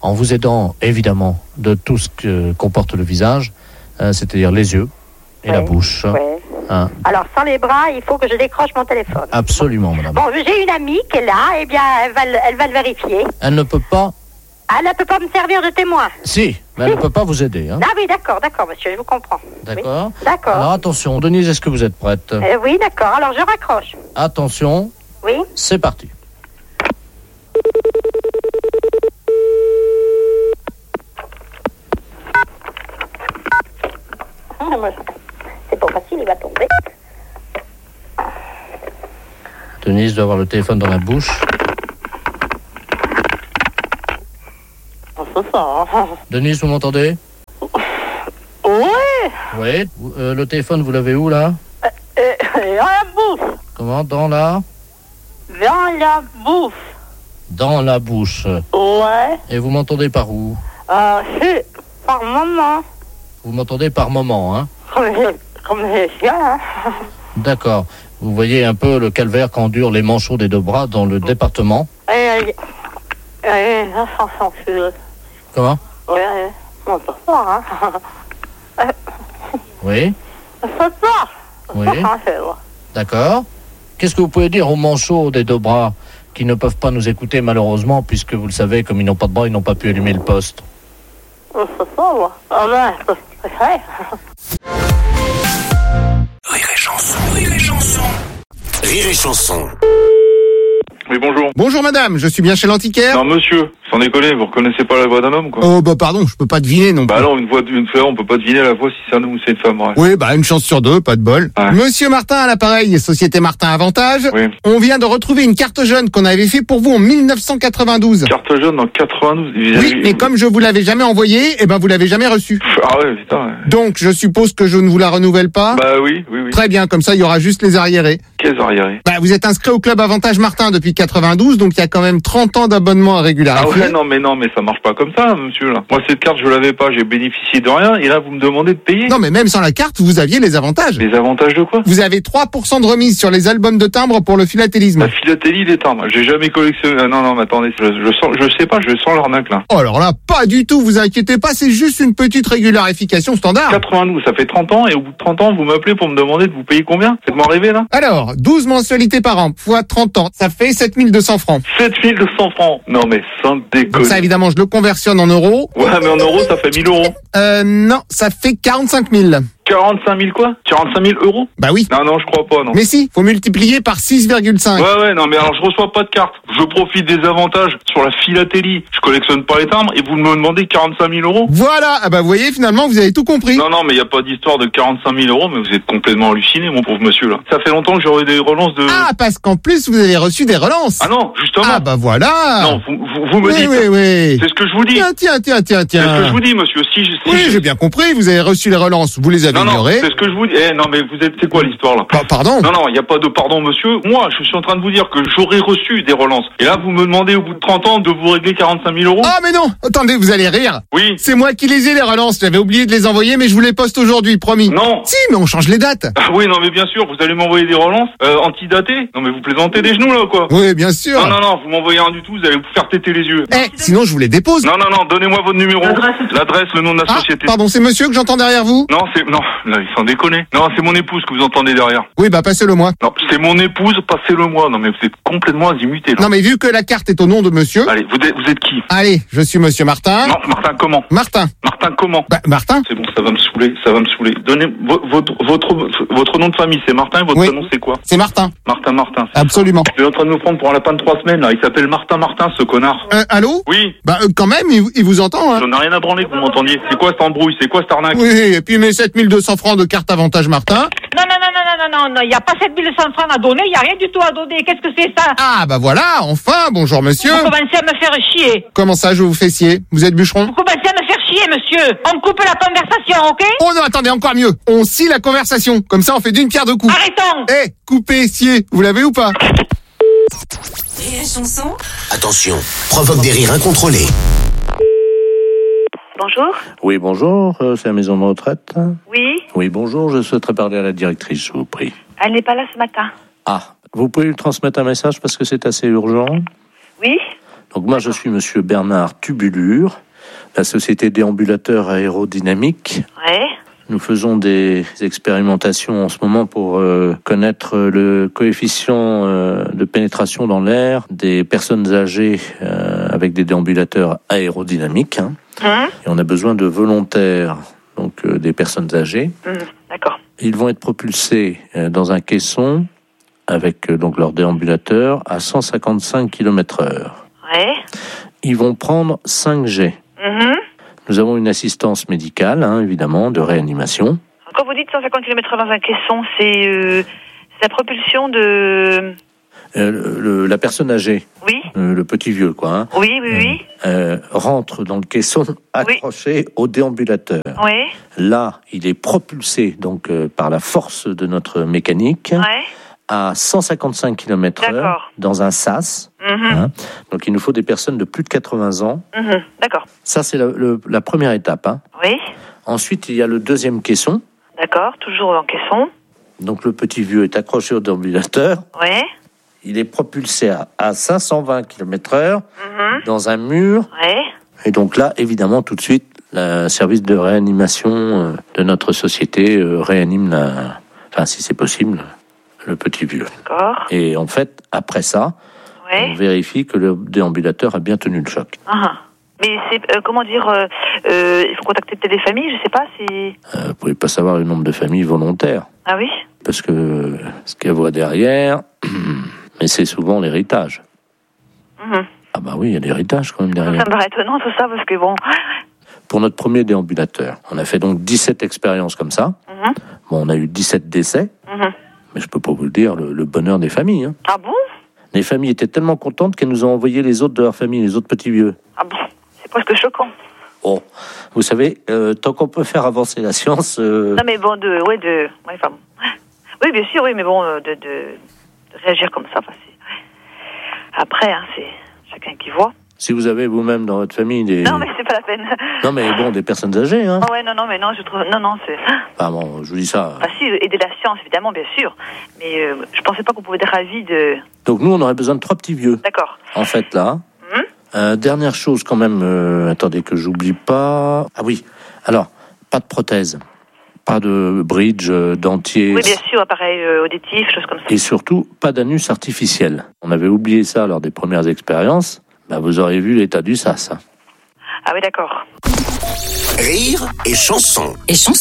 en vous aidant évidemment de tout ce que comporte le visage, c'est-à-dire les yeux et la bouche. Ouais. Hein. Alors, sans les bras, il faut que je décroche mon téléphone. Absolument, madame. Bon, j'ai une amie qui est là, eh bien, elle va le vérifier. Elle ne peut pas... Elle ne peut pas me servir de témoin. Si, mais elle ne peut pas vous aider. Hein. Ah oui, d'accord, monsieur, je vous comprends. D'accord. Oui, d'accord. Alors attention, Denise, est-ce que vous êtes prête? Oui, d'accord, alors je raccroche. Attention. Oui. C'est parti. C'est pas facile, il va tomber. Denise doit avoir le téléphone dans la bouche. C'est ça. Denise, vous m'entendez? Oui. Oui. Le téléphone, vous l'avez où, là? Dans la bouche. Comment? Dans la... Dans la bouche. Dans la bouche. Ouais. Et vous m'entendez par où? C'est par moment. Vous m'entendez par moment, hein? Comme les chiens. D'accord. Vous voyez un peu le calvaire qu'endurent les manchots des deux bras dans le département. Là, sans censure. Comment? Oui, on peut pas, hein. Oui. C'est ça. Oui. D'accord. Qu'est-ce que vous pouvez dire aux manchots des deux bras qui ne peuvent pas nous écouter malheureusement, puisque vous le savez, comme ils n'ont pas de bras, ils n'ont pas pu allumer le poste? C'est ça, moi. Ah ben, c'est Rire et chanson, rire et chanson. Rire et chanson. Oui, bonjour. Bonjour madame, je suis bien chez l'antiquaire. Non monsieur, sans déconner, vous reconnaissez pas la voix d'un homme quoi? Oh bah pardon, je peux pas deviner non plus. Bah alors une femme, on peut pas deviner la voix si c'est un homme ou c'est une femme. Ouais. Oui, bah une chance sur deux, pas de bol. Ouais. Monsieur Martin à l'appareil, Société Martin Avantage. Oui. On vient de retrouver une carte jaune qu'on avait fait pour vous en 1992. Carte jaune en 92. Oui, mais comme je vous l'avais jamais envoyée, eh ben vous l'avez jamais reçue. Ah ouais, putain. Ouais. Donc je suppose que je ne vous la renouvelle pas. Bah oui. Très bien, comme ça il y aura juste les arriérés. Quels arriérés? Bah vous êtes inscrit au club Avantage Martin depuis 92, donc il y a quand même 30 ans d'abonnement à régulariser. Ah ouais, non, mais ça marche pas comme ça, monsieur, là. Moi, cette carte, je l'avais pas, j'ai bénéficié de rien, et là, vous me demandez de payer. Non, mais même sans la carte, vous aviez les avantages. Les avantages de quoi? Vous avez 3% de remise sur les albums de timbres pour le philatélisme. La philatélie des timbres. J'ai jamais collectionné. Ah, non, mais attendez, je sens l'arnaque, là. Oh, alors là, pas du tout, vous inquiétez pas, c'est juste une petite régularification standard. 92, ça fait 30 ans, et au bout de 30 ans, vous m'appelez pour me demander de vous payer combien? Faites-moi rêver, là. Alors, 12 mensualités par an, fois 30 ans, ça fait 7200 francs. 7200 francs. Non, mais sans déconner. Donc ça, évidemment, je le conversionne en euros. Ouais, mais en euros, ça fait 1000 euros. Non, ça fait 45 000. 45 000 quoi? 45 000 euros? Bah oui. Non, je crois pas, non. Mais si, faut multiplier par 6,5. Ouais, non, mais alors je reçois pas de carte. Je profite des avantages sur la philatélie. Je collectionne pas les timbres et vous me demandez 45 000 euros? Voilà, ah bah vous voyez, finalement, vous avez tout compris. Non, mais y a pas d'histoire de 45 000 euros, mais vous êtes complètement halluciné, mon pauvre monsieur, là. Ça fait longtemps que j'aurais des relances de... Ah, parce qu'en plus, vous avez reçu des relances. Ah non, justement. Ah bah voilà. Non, vous me dites... Oui. C'est ce que je vous dis. Tiens. C'est ce que je vous dis, monsieur. Oui, j'ai bien compris, vous avez reçu les relances, vous les avez ignorées. C'est ce que je vous dis. Non, mais c'est quoi l'histoire, là? Pardon? Non, il n'y a pas de pardon, monsieur. Moi, je suis en train de vous dire que j'aurais reçu des relances. Et là, vous me demandez, au bout de 30 ans, de vous régler 45 000 euros? Ah, mais non! Attendez, vous allez rire. Oui. C'est moi qui les ai, les relances. J'avais oublié de les envoyer, mais je vous les poste aujourd'hui, promis. Non. Si, mais on change les dates. Ah oui, non, mais bien sûr, vous allez m'envoyer des relances, antidatées. Non, mais vous plaisantez des genoux, là, quoi. Oui, bien sûr. Non, vous m'envoyez rien du tout, vous allez vous faire téter les yeux. Sinon, je vous les dépose. Non, donnez-moi votre numéro. L'adresse, le nom de la société. Pardon, c'est monsieur que j'entends derrière vous? Non, là, il s'en déconne. Non, c'est mon épouse que vous entendez derrière. Oui, bah, passez-le moi. Non, c'est mon épouse, passez-le moi. Non, mais vous êtes complètement azimuté, là. Non, mais vu que la carte est au nom de monsieur. Allez, vous êtes qui? Allez, je suis monsieur Martin. Non, Martin comment? Martin comment? Bah, Martin. C'est bon, ça va me saouler. Donnez votre nom de famille, c'est Martin, et votre prénom, c'est quoi? C'est Martin. Martin. Absolument. Il est en train de nous prendre pour un lapin de 3 semaines, là. Il s'appelle Martin, ce connard. Allô? Oui. Bah, quand même, il vous entend, hein. J'en ai rien à branler que vous m'entendiez. C'est quoi cette embrouille? C'est quoi cette arnaque? Oui, et puis mes 7200 francs de carte avantage Martin. Non, il n'y a pas 7200 francs à donner, il n'y a rien du tout à donner. Qu'est-ce que c'est ça? Ah, bah voilà, enfin, bonjour monsieur. Vous commencez à me faire chier. Comment ça, je vous fais scier? Vous êtes bûcheron? Vous commencez à me faire chier, monsieur. On coupe la conversation, ok? Oh non, attendez, encore mieux. On scie la conversation. Comme ça, on fait d'une pierre deux coups. Arrêtons. Couper, scier. Vous l'avez ou pas? Rire et chanson. Attention, provoque des rires incontrôlés. Bonjour. Oui, bonjour, c'est la maison de retraite. Oui. Oui, bonjour, je souhaiterais parler à la directrice, je vous prie. Elle n'est pas là ce matin. Ah, vous pouvez lui transmettre un message parce que c'est assez urgent? Oui. Donc moi, je suis monsieur Bernard Tubulure, la société Déambulateur Aérodynamique. Ouais. Nous faisons des expérimentations en ce moment pour connaître le coefficient de pénétration dans l'air des personnes âgées avec des déambulateurs aérodynamiques. Et on a besoin de volontaires, donc des personnes âgées. D'accord. Ils vont être propulsés dans un caisson avec donc leur déambulateur à 155 km/h. Ouais. Ils vont prendre 5 jets. Nous avons une assistance médicale, évidemment, de réanimation. Quand vous dites 150 km/h dans un caisson, c'est la propulsion de... La personne âgée, oui. Le petit vieux, quoi. Oui. Rentre dans le caisson accroché au déambulateur. Oui. Là, il est propulsé donc par la force de notre mécanique à 155 km/h dans un sas. Donc, il nous faut des personnes de plus de 80 ans. D'accord. Ça, c'est la première étape. Oui. Ensuite, il y a le deuxième caisson. D'accord, toujours en caisson. Donc, le petit vieux est accroché au déambulateur. Oui. Il est propulsé à 520 km/h dans un mur. Oui. Et donc là, évidemment, tout de suite, le service de réanimation de notre société réanime, si c'est possible, le petit vieux. D'accord. Et en fait, après ça, on vérifie que le déambulateur a bien tenu le choc. Mais c'est, il faut contacter peut-être des familles, je sais pas, c'est... Vous pouvez pas savoir le nombre de familles volontaires. Ah oui? Parce que ce qu'elle voit derrière, mais c'est souvent l'héritage. Ah bah oui, il y a l'héritage quand même derrière. Ça me paraît étonnant tout ça, parce que bon... Pour notre premier déambulateur, on a fait donc 17 expériences comme ça. Bon, on a eu 17 décès, mais je peux pas vous le dire, le bonheur des familles. Ah bon? Les familles étaient tellement contentes qu'elles nous ont envoyé les autres de leur famille, les autres petits vieux. Ah bon? C'est presque choquant. Oh, vous savez, tant qu'on peut faire avancer la science... Non mais bon, oui, bien sûr, oui, mais bon, de réagir comme ça, après, c'est chacun qui voit. Si vous avez vous-même dans votre famille des... Non, mais c'est pas la peine. Non, mais bon, des personnes âgées, non, je trouve... Non, c'est... Ah bon, je vous dis ça... si, aider la science, évidemment, bien sûr. Mais je pensais pas qu'on pouvait être ravis de... Donc nous, on aurait besoin de 3 petits vieux. D'accord. En fait, là... dernière chose, quand même... attendez, que j'oublie pas... Ah oui, alors, pas de prothèse. Pas de bridge, dentier... Oui, bien sûr, appareil auditif, choses comme ça. Et surtout, pas d'anus artificiel. On avait oublié ça lors des premières expériences. Vous aurez vu l'état du sas. Ah oui, d'accord. Rire et chanson.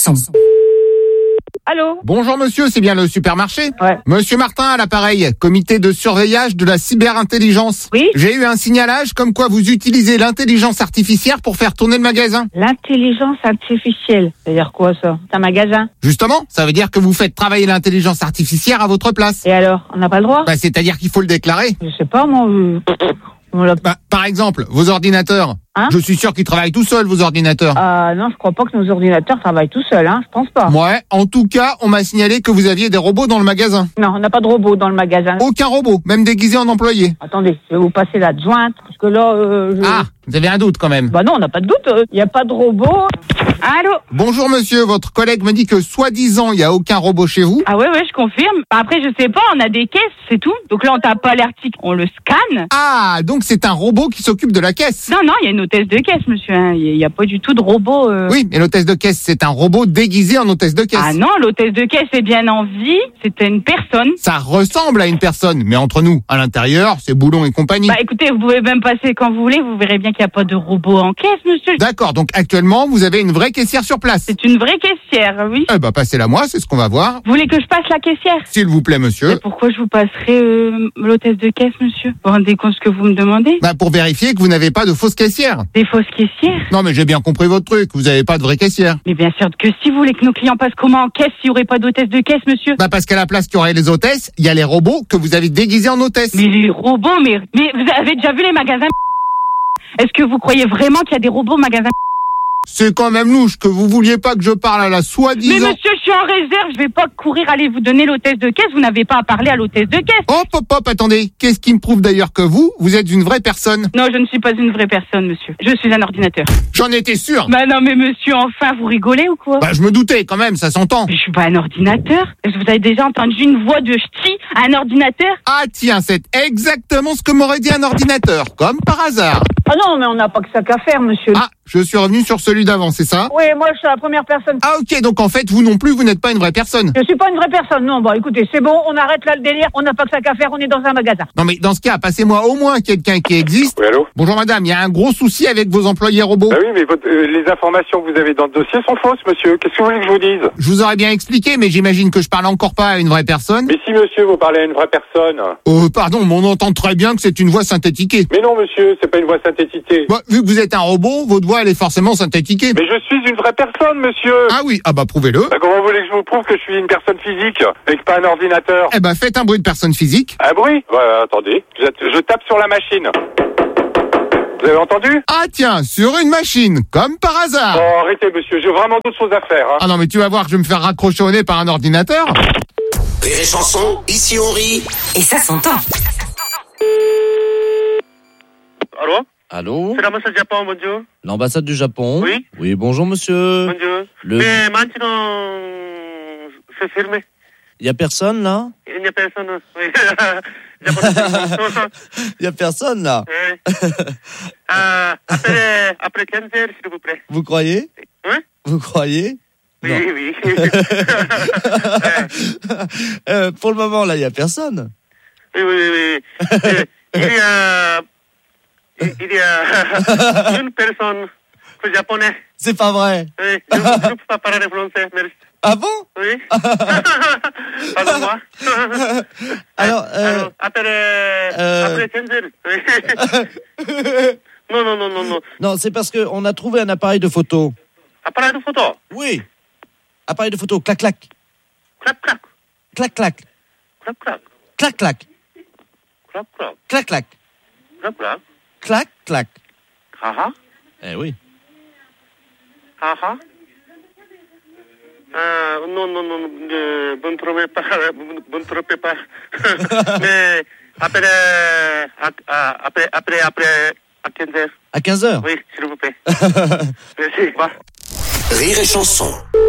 Allô? Bonjour monsieur, c'est bien le supermarché? Ouais. Monsieur Martin à l'appareil, comité de surveillage de la cyberintelligence. Oui. J'ai eu un signalage comme quoi vous utilisez l'intelligence artificielle pour faire tourner le magasin. L'intelligence artificielle, c'est-à-dire quoi ça? C'est un magasin? Justement, ça veut dire que vous faites travailler l'intelligence artificielle à votre place. Et alors, on n'a pas le droit? C'est-à-dire qu'il faut le déclarer. Je sais pas, moi... par exemple, vos ordinateurs. Je suis sûr qu'ils travaillent tout seuls, vos ordinateurs. Non, je crois pas que nos ordinateurs travaillent tout seuls, je pense pas. Ouais, en tout cas, on m'a signalé que vous aviez des robots dans le magasin. Non, on n'a pas de robots dans le magasin. Aucun robot, même déguisé en employé. Attendez, je vais vous passer l'adjointe, parce que là... vous avez un doute quand même. Non, on n'a pas de doute, il n'y a pas de robot. Allô? Bonjour monsieur, votre collègue me dit que soi-disant, il n'y a aucun robot chez vous. Ah ouais, je confirme. Après, je sais pas, on a des caisses, c'est tout. Donc là, on tape pas l'article, on le scanne. Ah, donc c'est un robot qui s'occupe de la caisse. Non, il y a une hôtesse de caisse, monsieur. Il n'y a pas du tout de robot. Oui, mais l'hôtesse de caisse, c'est un robot déguisé en hôtesse de caisse. Ah non, l'hôtesse de caisse est bien en vie. C'était une personne. Ça ressemble à une personne, mais entre nous, à l'intérieur, c'est Boulon et compagnie. Écoutez, vous pouvez même passer quand vous voulez. Vous verrez bien qu'il n'y a pas de robot en caisse, monsieur. D'accord, donc actuellement, vous avez une vraie caissière sur place. C'est une vraie caissière, oui. Passez-la moi, c'est ce qu'on va voir. Vous voulez que je passe la caissière? S'il vous plaît, monsieur. Mais pourquoi je vous passerai l'hôtesse de caisse, monsieur? Vous vous rendez compte ce que vous me demandez? Pour vérifier que vous n'avez pas de fausse caissière. Des fausses caissières? Non, mais j'ai bien compris votre truc. Vous n'avez pas de vraie caissière. Mais bien sûr que si vous voulez que nos clients passent comment en caisse s'il n'y aurait pas d'hôtesse de caisse, monsieur? Parce qu'à la place qu'il y aurait les hôtesses, il y a les robots que vous avez déguisés en hôtesses. Mais les robots, mais vous avez déjà vu les magasins? Est-ce que vous croyez vraiment qu'il y a des robots au magasin? C'est quand même louche que vous vouliez pas que je parle à la Mais soi-disant... monsieur, je suis en réserve, je vais pas courir aller vous donner l'hôtesse de caisse, vous n'avez pas à parler à l'hôtesse de caisse. Hop, attendez. Qu'est-ce qui me prouve d'ailleurs que vous êtes une vraie personne? Non, je ne suis pas une vraie personne, monsieur. Je suis un ordinateur. J'en étais sûr. Bah non, mais monsieur, enfin, vous rigolez ou quoi? Bah je me doutais quand même, ça s'entend. Je suis pas un ordinateur. Est-ce que vous avez déjà entendu une voix de ch'ti à un ordinateur? Ah tiens, c'est exactement ce que m'aurait dit un ordinateur, comme par hasard. Ah non, mais on n'a pas que ça qu'à faire, monsieur. Ah, je suis revenu sur celui d'avant, c'est ça? Oui, moi, je suis la première personne. Ah ok, donc en fait, vous non plus, vous n'êtes pas une vraie personne. Je suis pas une vraie personne, non. Bon, écoutez, c'est bon, on arrête là le délire. On n'a pas que ça qu'à faire, on est dans un magasin. Non mais dans ce cas, passez-moi au moins quelqu'un qui existe. Oui, allô? Bonjour madame, il y a un gros souci avec vos employés robots. Ah oui, mais les informations que vous avez dans le dossier sont fausses, monsieur. Qu'est-ce que vous voulez que je vous dise? Je vous aurais bien expliqué, mais j'imagine que je parle encore pas à une vraie personne. Mais si, monsieur, vous parlez à une vraie personne. Pardon, mais on entend très bien que c'est une voix synthétiquée. Mais non, monsieur, c'est pas une voix synthétiquée. Bah, vu que vous êtes un robot, votre voix, elle est forcément synthétiquée. Mais je suis une vraie personne, monsieur. Ah oui, ah bah prouvez-le. Bah, comment vous voulez que je vous prouve que je suis une personne physique et que pas un ordinateur? Eh ben, faites un bruit de personne physique. Un bruit? Ouais, attendez. Je tape sur la machine. Vous avez entendu? Ah tiens, sur une machine, comme par hasard. Oh, arrêtez, monsieur, j'ai vraiment d'autres choses à faire. Hein. Ah non, mais tu vas voir que je vais me faire raccrocher au nez par un ordinateur. Rire et chanson, ici on rit. Et ça s'entend. Allô? Allô? C'est l'ambassade du Japon, bonjour. L'ambassade du Japon? Oui. Oui, bonjour monsieur. Bonjour. Le- Mais maintenant, c'est fermé. Il y a personne là? Il n'y a personne. Oui. Il y a personne là? Oui. Après 15 heures, s'il vous plaît. Vous croyez? Hein? Vous croyez? Oui, Non. oui. Pour le moment là, il y a personne. Oui. Il y a une personne japonais. C'est pas vrai. Oui, je ne peux pas parler français, merci. Ah bon? Oui. Pardon-moi. Alors, après 15 heures. Oui. Non. Non, c'est parce qu'on a trouvé un appareil de photo. Appareil de photo? Oui. Appareil de photo, clac clac. Clac clac. Clac clac. Clac clac. Clac clac. Clac clac. Clac clac. Clac clac. Clac clac. Ah ah. Eh oui. Ah ah. Non, vous ne trompez pas, vous ne trompez pas. Mais après, à 15 heures. À 15 heures? Oui, s'il vous plaît. Merci, au revoir. Rire et chanson.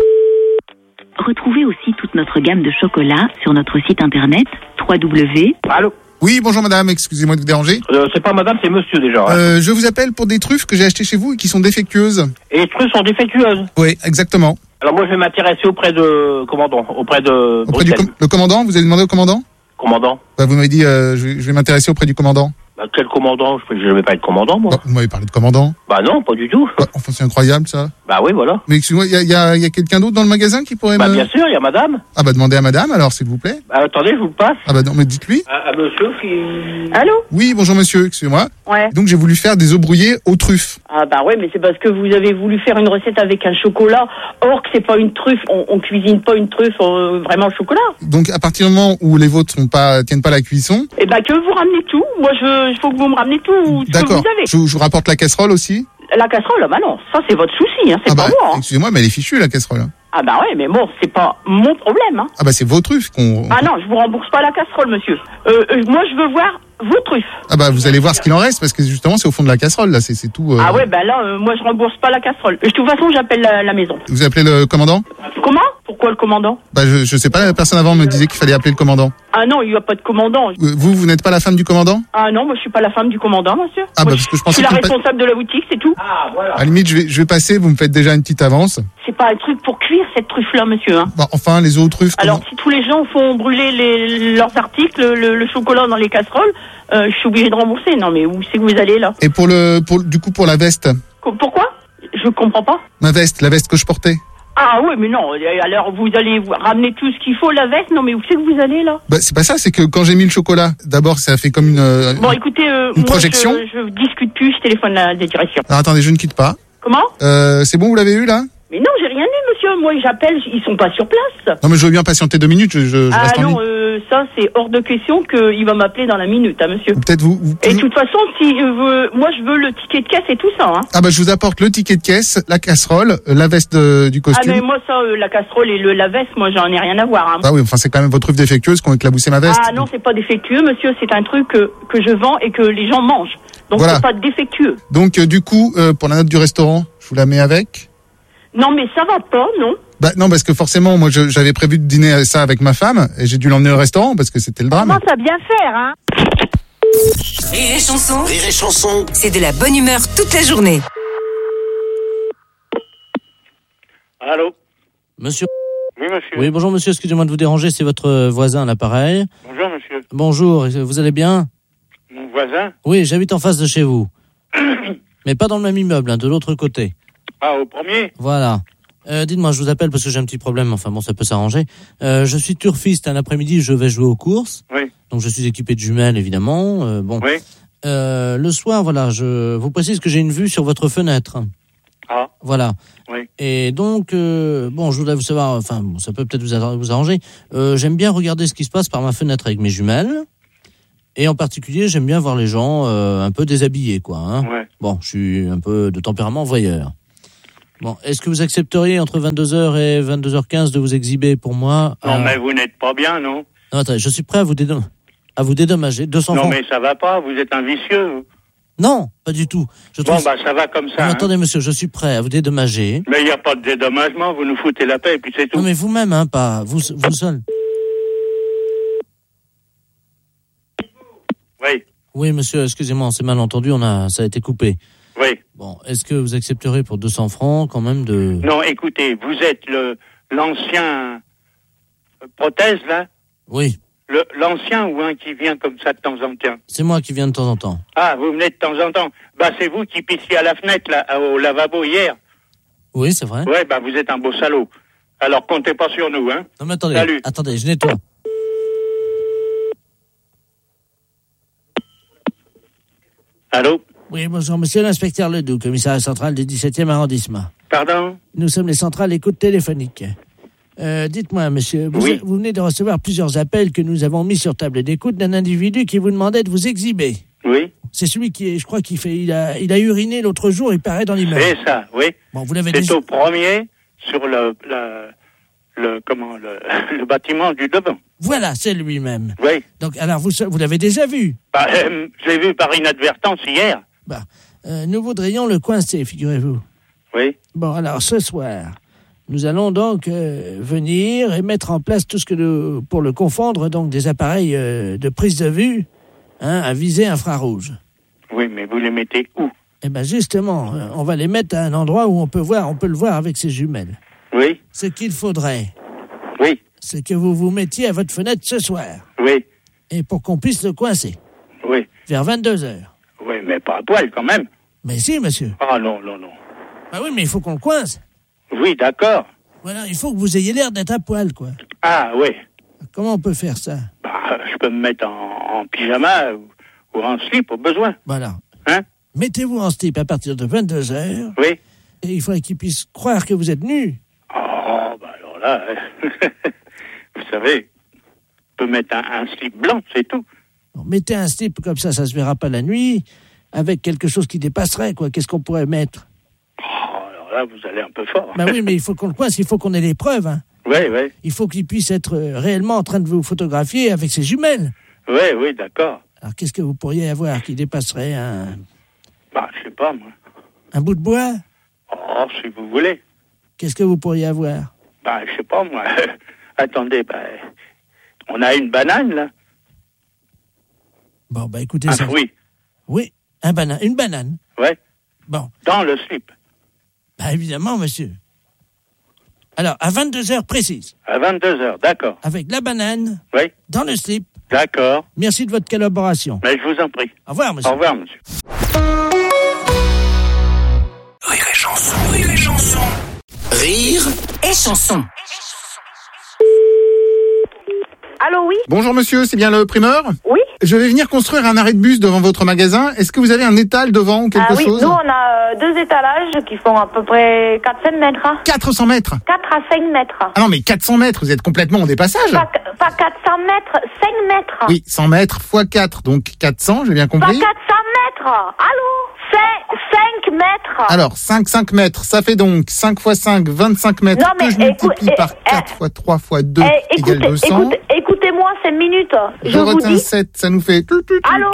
Retrouvez aussi toute notre gamme de chocolats sur notre site internet www. Allô? Oui, bonjour madame, excusez-moi de vous déranger. C'est pas madame, c'est monsieur déjà. Je vous appelle pour des truffes que j'ai achetées chez vous et qui sont défectueuses. Et les truffes sont défectueuses? Oui, exactement. Alors moi je vais m'intéresser auprès de commandant, auprès de Bruxelles. Le commandant, vous avez demandé au commandant? Commandant? Bah, vous m'avez dit, je vais m'intéresser auprès du commandant. Bah, quel commandant? Je ne vais pas être commandant, moi. Bah, vous m'avez parlé de commandant. Bah non, pas du tout. Bah, enfin, c'est incroyable, ça. Bah oui, voilà. Mais excusez-moi, il y a quelqu'un d'autre dans le magasin qui pourrait Bah bien sûr, il y a madame. Ah bah, demandez à madame, alors, s'il vous plaît. Bah, attendez, je vous le passe. Ah bah non, mais dites-lui. Monsieur qui... Allô? Oui, bonjour monsieur, excusez-moi. Ouais. Donc, j'ai voulu faire des œufs brouillés aux truffes. Ah bah ouais, mais c'est parce que vous avez voulu faire une recette avec un chocolat. Or que c'est pas une truffe, on cuisine pas une truffe vraiment au chocolat. Donc, à partir du moment où les vôtres tiennent pas la cuisson. Eh ben que vous ramenez tout. Moi, il faut que vous me ramenez tout ce que D'accord. vous avez. Je vous rapporte la casserole aussi. La casserole, bah non, ça c'est votre souci, hein, c'est Ah pas bah, moi. Hein. excusez-moi, mais elle est fichue, la casserole. Ah bah ouais, mais bon, c'est pas mon problème. Hein. Ah bah, c'est vos truffes qu'on... Ah non, je vous rembourse pas la casserole, monsieur. Moi, je veux voir vos truffes. Ah bah, vous allez voir ce qu'il en reste, parce que justement, c'est au fond de la casserole, là, c'est tout... Ah ouais, bah là, moi, je rembourse pas la casserole. De toute façon, j'appelle la maison. Vous appelez le commandant? Comment? Pourquoi le commandant? Bah, je sais pas, la personne avant me disait qu'il fallait appeler le commandant. Ah non, il n'y a pas de commandant. Vous n'êtes pas la femme du commandant? Ah non, moi, je suis pas la femme du commandant, monsieur. Ah moi, bah, parce que je pensais suis la que... responsable de la boutique, c'est tout. Ah, voilà. À la limite, je vais passer, vous me faites déjà une petite avance. C'est pas un truc pour cuire, cette truffe-là, monsieur. Hein. Bah, enfin, les autres truffes... Alors, si tous les gens font brûler leurs articles, le chocolat dans les casseroles, je suis obligée de rembourser. Non, mais où c'est que vous allez, là? Et pour la veste? Pourquoi? Je comprends pas. Ma veste, la veste que je portais. Ah oui, mais non, alors vous allez ramener tout ce qu'il faut, la veste, non mais où c'est que vous allez là? Bah c'est pas ça, c'est que quand j'ai mis le chocolat, d'abord ça a fait comme une... Bon écoutez, une projection. Moi je discute plus, je téléphone la direction. Alors attendez, je ne quitte pas. Comment? C'est bon, vous l'avez eu là? Mais non, j'ai rien eu monsieur, moi j'appelle, ils sont pas sur place. Non mais je veux bien patienter 2 minutes, je reste en ligne. ça, c'est hors de question qu'il va m'appeler dans la minute, hein, monsieur. Peut-être vous... Et de toute façon, moi, je veux le ticket de caisse et tout ça, hein. Ah bah je vous apporte le ticket de caisse, la casserole, la veste du costume. Ah mais moi ça, la casserole et la veste, moi j'en ai rien à voir, hein. Ah oui, enfin c'est quand même votre œuvre défectueuse qu'on a éclaboussé ma veste. Ah non, c'est pas défectueux, monsieur, c'est un truc que je vends et que les gens mangent. Donc voilà. C'est pas défectueux. Donc du coup, pour la note du restaurant, je vous la mets avec. Non mais ça va pas, non. Bah non, parce que forcément, moi j'avais prévu de dîner ça avec ma femme et j'ai dû l'emmener au restaurant parce que c'était le drame. Commence à bien faire, hein. Rire et chanson. Rire et chanson. C'est de la bonne humeur toute la journée. Allô? Monsieur. Oui, monsieur. Oui, bonjour monsieur, excusez-moi de vous déranger, c'est votre voisin à l'appareil. Bonjour, monsieur. Bonjour, vous allez bien? Mon voisin? Oui, j'habite en face de chez vous. Mais pas dans le même immeuble, hein, de l'autre côté. Ah, au premier? Voilà. Dites-moi, je vous appelle parce que j'ai un petit problème, enfin bon, ça peut s'arranger. Je suis turfiste, un après-midi, je vais jouer aux courses. Oui. Donc je suis équipé de jumelles, évidemment. Bon. Oui. Le soir, voilà, je vous précise que j'ai une vue sur votre fenêtre. Ah. Voilà. Oui. Et donc, bon, je voudrais vous savoir, enfin, bon, ça peut peut-être vous arranger. J'aime bien regarder ce qui se passe par ma fenêtre avec mes jumelles. Et en particulier, j'aime bien voir les gens un peu déshabillés, quoi. Hein. Ouais. Bon, je suis un peu de tempérament voyeur. Bon, est-ce que vous accepteriez entre 22h et 22h15 de vous exhiber pour moi? Non, mais vous n'êtes pas bien, non? Non, attendez, je suis prêt à vous dédommager. 200 francs. Non, mais ça va pas, vous êtes un vicieux. Vous. Non, pas du tout. Bon, bah, ça va comme ça. Non, attendez, monsieur, je suis prêt à vous dédommager. Mais il n'y a pas de dédommagement, vous nous foutez la paix et puis c'est tout. Non, mais vous-même, hein, pas vous seul. Oui. Oui, monsieur, excusez-moi, c'est mal entendu, ça a été coupé. Oui. Bon, est-ce que vous accepterez pour 200 francs quand même de... Non, écoutez, vous êtes l'ancien prothèse, là? Oui. L'ancien ou un qui vient comme ça de temps en temps? C'est moi qui viens de temps en temps. Ah, vous venez de temps en temps. Bah, c'est vous qui pissiez à la fenêtre, là, au lavabo hier. Oui, c'est vrai. Ouais, bah, vous êtes un beau salaud. Alors, comptez pas sur nous, hein. Non, mais attendez. Salut. Attendez, je nettoie. Allô? Oui, bonjour, monsieur l'inspecteur Ledoux, commissariat central du 17e arrondissement. Pardon? Nous sommes les centrales écoute téléphonique. Dites-moi, monsieur, vous venez de recevoir plusieurs appels que nous avons mis sur table d'écoute d'un individu qui vous demandait de vous exhiber. Oui. C'est celui qui, je crois, il a uriné l'autre jour, il paraît dans l'immeuble. C'est ça, oui. Bon, vous l'avez C'est déjà... au premier, sur le bâtiment du devant. Voilà, c'est lui-même. Oui. Donc, alors, vous l'avez déjà vu? Bah, je l'ai vu par inadvertance hier. Bah, nous voudrions le coincer, figurez-vous. Oui. Bon, alors, ce soir, nous allons donc venir et mettre en place tout ce que pour le confondre, donc des appareils de prise de vue, hein, à visée infrarouge. Oui, mais vous les mettez où? Eh ben, justement, on va les mettre à un endroit où on peut le voir avec ses jumelles. Oui. Ce qu'il faudrait, oui, c'est que vous vous mettiez à votre fenêtre ce soir. Oui. Et pour qu'on puisse le coincer. Oui. Vers 22h. Oui, mais pas à poil quand même. Mais si, monsieur. Ah non, non, non. Bah oui, mais il faut qu'on le coince. Oui, d'accord. Voilà, il faut que vous ayez l'air d'être à poil, quoi. Ah, oui. Comment on peut faire ça? Bah, je peux me mettre en pyjama ou en slip au besoin. Voilà. Hein? Mettez-vous en slip à partir de 22h. Oui. Et il faudrait qu'il puisse croire que vous êtes nu. Oh, bah alors là, vous savez, on peut mettre un slip blanc, c'est tout. Bon, mettez un slip comme ça se verra pas la nuit, avec quelque chose qui dépasserait, quoi. Qu'est-ce qu'on pourrait mettre? Oh, alors là, vous allez un peu fort. Bah oui, mais il faut qu'on le coince, il faut qu'on ait les preuves, hein. Oui, oui. Il faut qu'il puisse être réellement en train de vous photographier avec ses jumelles. Oui, oui, d'accord. Alors, qu'est-ce que vous pourriez avoir qui dépasserait un... Bah, je sais pas, moi. Un bout de bois? Oh, si vous voulez. Qu'est-ce que vous pourriez avoir? Bah, je sais pas, moi. Attendez, bah, on a une banane, là. Bon, bah, écoutez un ça. fruit. Oui, une banane. Ouais. Bon. Dans le slip. Bah, évidemment, monsieur. Alors, à 22h précise. À 22h, d'accord. Avec la banane. Oui. Dans le slip. D'accord. Merci de votre collaboration. Mais je vous en prie. Au revoir, monsieur. Au revoir, monsieur. Rire et chanson. Rire et chanson. Rire et chanson. Allô, oui? Bonjour monsieur, c'est bien le primeur? Oui. Je vais venir construire un arrêt de bus devant votre magasin. Est-ce que vous avez un étal devant ou quelque chose? Oui, nous on a 2 étalages qui font à peu près 400 mètres. 400 mètres? 4 à 5 mètres. Ah non, mais 400 mètres, vous êtes complètement en dépassage. Pas 400 mètres, 5 mètres. Oui, 100 mètres x 4, donc 400, j'ai bien compris. Pas 400 mètres. Allô? 5 mètres. Alors, 5 mètres, ça fait donc 5 x 5, 25 mètres, Non, mais que je multiplie par 4 x 3 x 2 égale 200. Écoutez-moi 5 minutes. Je retiens vous dis... 7, ça nous fait... Allô?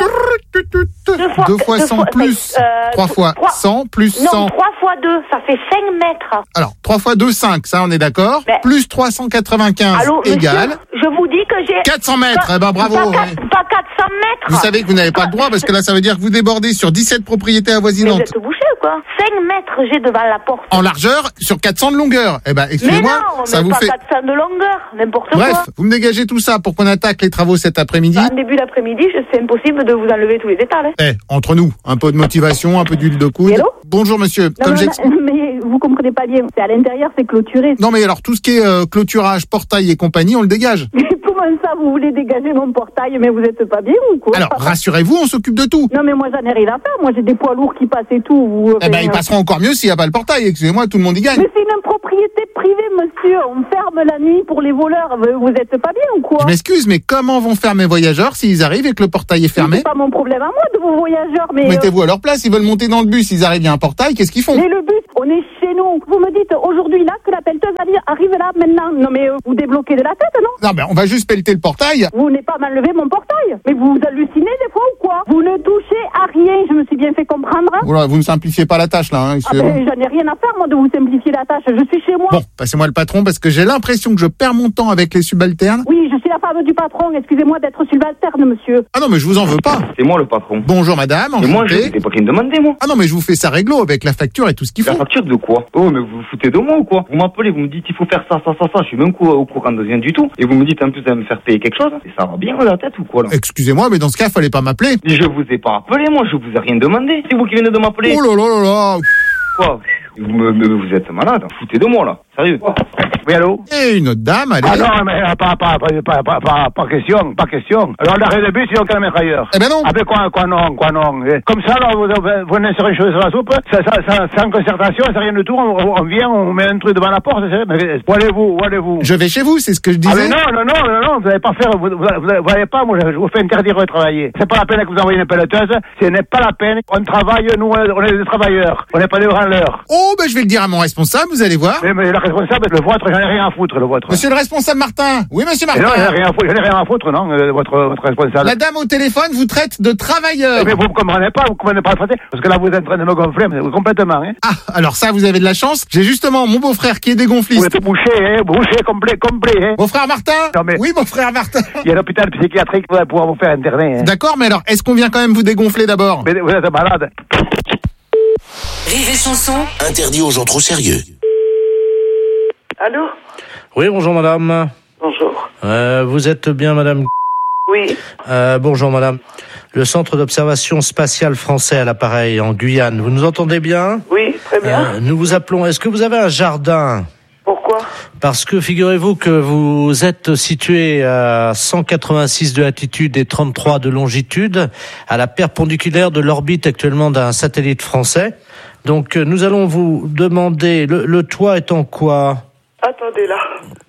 2 fois 100 plus 3 fois 100 plus 100. Non, 3 fois 2, ça fait 5 mètres. Alors, 3 fois 2, 5, ça on est d'accord. Plus 395 allô, égale... Monsieur, je vous dis que j'ai... 400 mètres, eh ben bravo. Pas 400 mètres. Vous savez que vous n'avez pas le droit, parce que là ça veut dire que vous débordez sur 17 propriétés avoisinantes. Mais vous êtes bouché ou quoi? 5 mètres j'ai devant la porte. En largeur, sur 400 de longueur. Eh ben, excusez-moi, ça vous fait... pas 400 de longueur, n'importe quoi. Bref, vous me dégagez tout ça pour qu'on attaque les travaux cet après-midi. En début d'après-midi, c'est impossible de vous enlever tous les étals. Hein. Entre nous, un peu de motivation, un peu d'huile de coude. Hello? Bonjour monsieur, Non, mais vous comprenez pas bien, c'est à l'intérieur, c'est clôturé. Non mais alors, tout ce qui est clôturage, portail et compagnie, on le dégage. Comment ça, vous voulez dégager mon portail, mais vous êtes pas bien ou quoi? Alors, rassurez-vous, on s'occupe de tout. Non mais moi j'en ai rien à faire, moi j'ai des poids lourds qui passent et tout. Eh ben, ils passeront encore mieux s'il n'y a pas le portail, excusez-moi, tout le monde y gagne. Mais c'est une propriété privée, monsieur, on ferme la nuit pour les voleurs, vous êtes pas bien ou quoi? Je m'excuse, mais comment vont faire mes voyageurs s'ils arrivent et que le portail est fermé? C'est pas mon problème à moi de vos voyageurs, mais... Mettez-vous à leur place, ils veulent monter dans le bus, ils arrivent, il y a un portail, qu'est-ce qu'ils font? Mais le bus, on est chez nous. Vous me dites aujourd'hui là que la pelleteuse arrive là maintenant. Non mais vous débloquez de la tête, non? Non mais on va juste pelleter le portail. Vous n'avez pas m'enlever mon portail. Mais vous hallucinez des fois ou quoi? Vous ne touchez à rien, je me suis bien fait comprendre. Voilà, vous ne simplifiez pas la tâche là. Hein, j'en ai rien à faire moi de vous simplifier la tâche, je suis chez moi. Bon, passez-moi le patron parce que j'ai l'impression que je perds mon temps avec les subalternes. Oui, je suis la femme du patron, excusez-moi d'être subalterne, monsieur. Ah non mais je vous en veux pas. C'est moi le patron. Bonjour madame, enchanté. Et moi c'était pas qui me demandait moi. Ah non mais je vous fais ça réglo avec la facture et tout ce qu'il faut. La facture de quoi? Oh mais vous vous foutez de moi ou quoi? Vous m'appelez, vous me dites il faut faire ça, je suis même au courant de rien du tout. Et vous me dites en plus de me faire payer quelque chose. Et ça va bien dans la tête ou quoi là? Excusez-moi mais dans ce cas fallait pas m'appeler. Je vous ai pas appelé moi, je vous ai rien demandé. C'est vous qui venez de m'appeler. Oh là là là là. Quoi? Vous êtes malade, foutez de moi là, sérieux. Oui, allô? Et une autre dame, allez. Ah non, mais pas question. Alors l'arrêt de bus, ils ont qu'à le mettre ailleurs. Eh ben non. Ah ben quoi non. Comme ça, là, vous insérez une chose sur la soupe, sans concertation, c'est rien du tout, on vient, on met un truc devant la porte, mais où allez-vous? Je vais chez vous, c'est ce que je disais. Ah mais non, vous n'allez pas faire, vous n'allez pas, moi je vous fais interdire de travailler. C'est pas la peine que vous envoyez une pelleteuse, ce n'est pas la peine, on travaille, nous on est des travailleurs, on n'est pas des branleurs. Oh ben je vais le dire à mon responsable, vous allez voir. Mais le responsable, le vôtre, j'en ai rien à foutre, le vôtre. Monsieur le responsable Martin. Oui, monsieur Martin. Non, j'en ai rien à foutre, non, votre responsable. La dame au téléphone vous traite de travailleur. Mais vous ne comprenez pas traiter, parce que là vous êtes en train de me gonfler, mais complètement, hein. Ah, alors ça, vous avez de la chance. J'ai justement mon beau-frère qui est dégonfliste. Vous êtes bouché, complet, hein. Beau-frère Martin? Non, mais... Oui, beau-frère Martin. Il y a l'hôpital psychiatrique pour pouvoir vous faire interner, hein. D'accord, mais alors, est-ce qu'on vient quand même vous dégonfler d'abord? Mais vous êtes malade. Rire et chanson. Interdit aux gens trop sérieux. Allô? Oui, bonjour madame. Bonjour. Vous êtes bien madame? Oui. Bonjour madame. Le centre d'observation spatiale français à l'appareil en Guyane. Vous nous entendez bien? Oui, très bien. Nous vous appelons. Est-ce que vous avez un jardin? Pourquoi? Parce que figurez-vous que vous êtes situé à 186 de latitude et 33 de longitude, à la perpendiculaire de l'orbite actuellement d'un satellite français. Donc nous allons vous demander, le toit est en quoi? Attendez là.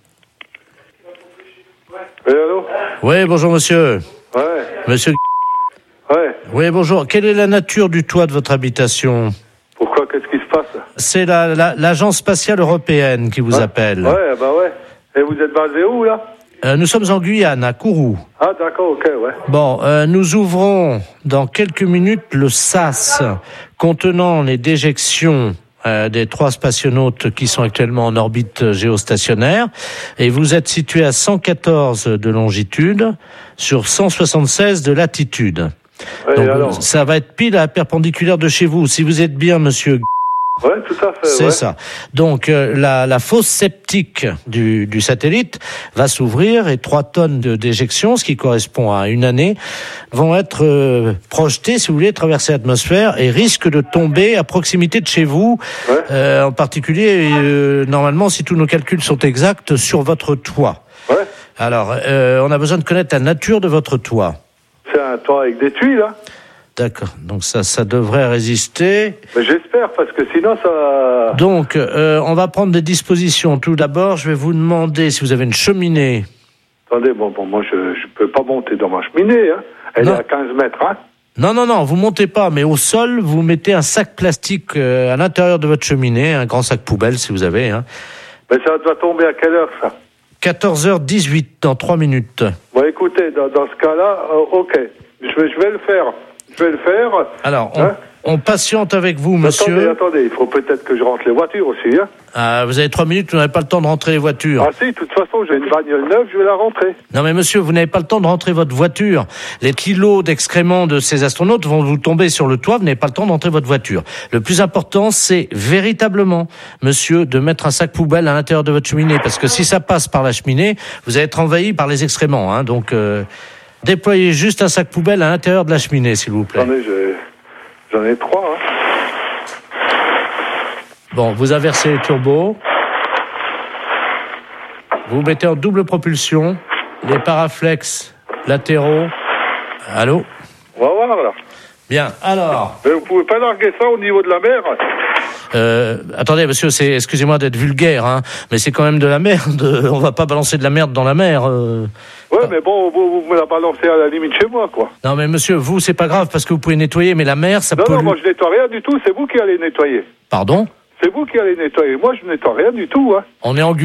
Oui, allô? Oui, bonjour monsieur. Ouais. Monsieur. Ouais. Oui, bonjour. Quelle est la nature du toit de votre habitation? Pourquoi? Qu'est-ce qui se passe? C'est l'agence spatiale européenne qui vous appelle. Ouais, bah ouais. Et vous êtes basé où là? Nous sommes en Guyane, à Kourou. Ah d'accord, ok, ouais. Bon, nous ouvrons dans quelques minutes le sas contenant les déjections des 3 spationautes qui sont actuellement en orbite géostationnaire. Et vous êtes situé à 114 de longitude sur 176 de latitude. Ouais, donc alors ça va être pile à la perpendiculaire de chez vous. Si vous êtes bien, monsieur... Ouais, tout à fait. C'est ça. Donc la fosse septique du satellite va s'ouvrir et 3 tonnes de déjection, ce qui correspond à une année, vont être projetées, si vous voulez, traverser l'atmosphère et risquent de tomber à proximité de chez vous. Ouais. En particulier, normalement, si tous nos calculs sont exacts, sur votre toit. Ouais. Alors, on a besoin de connaître la nature de votre toit. C'est un toit avec des tuiles, là? D'accord. Donc ça devrait résister. Mais j'espère, parce que sinon ça... Donc, on va prendre des dispositions. Tout d'abord, je vais vous demander si vous avez une cheminée. Attendez, bon, moi je peux pas monter dans ma cheminée, hein. Elle est à 15 mètres, hein. Non, vous montez pas, mais au sol, vous mettez un sac plastique à l'intérieur de votre cheminée, un grand sac poubelle si vous avez. Hein. Mais ça doit tomber à quelle heure, ça? 14h18, dans 3 minutes. Bon, écoutez, dans ce cas-là, ok, je vais le faire. Alors, on patiente avec vous, monsieur. Attendez, il faut peut-être que je rentre les voitures aussi, hein. Vous avez 3 minutes, vous n'avez pas le temps de rentrer les voitures. Ah si, de toute façon, j'ai une bagnole neuve, je vais la rentrer. Non mais monsieur, vous n'avez pas le temps de rentrer votre voiture. Les kilos d'excréments de ces astronautes vont vous tomber sur le toit, vous n'avez pas le temps de rentrer votre voiture. Le plus important, c'est véritablement, monsieur, de mettre un sac poubelle à l'intérieur de votre cheminée, parce que si ça passe par la cheminée, vous allez être envahi par les excréments, hein. Donc, déployez juste un sac poubelle à l'intérieur de la cheminée, s'il vous plaît. J'en ai 3, hein. Bon, vous inversez les turbos. Vous mettez en double propulsion les paraflex latéraux. Allô? On va voir, là. Bien, alors... Mais vous pouvez pas larguer ça au niveau de la mer? Attendez, monsieur, excusez-moi d'être vulgaire, hein, mais c'est quand même de la merde. On va pas balancer de la merde dans la mer. Ouais, mais bon, vous me la balancez à la limite chez moi, quoi. Non, mais monsieur, vous, c'est pas grave parce que vous pouvez nettoyer, mais la mer, ça pollue. Non, moi je nettoie rien du tout, c'est vous qui allez nettoyer. Pardon? C'est vous qui allez nettoyer. Moi, je nettoie rien du tout, hein. On est en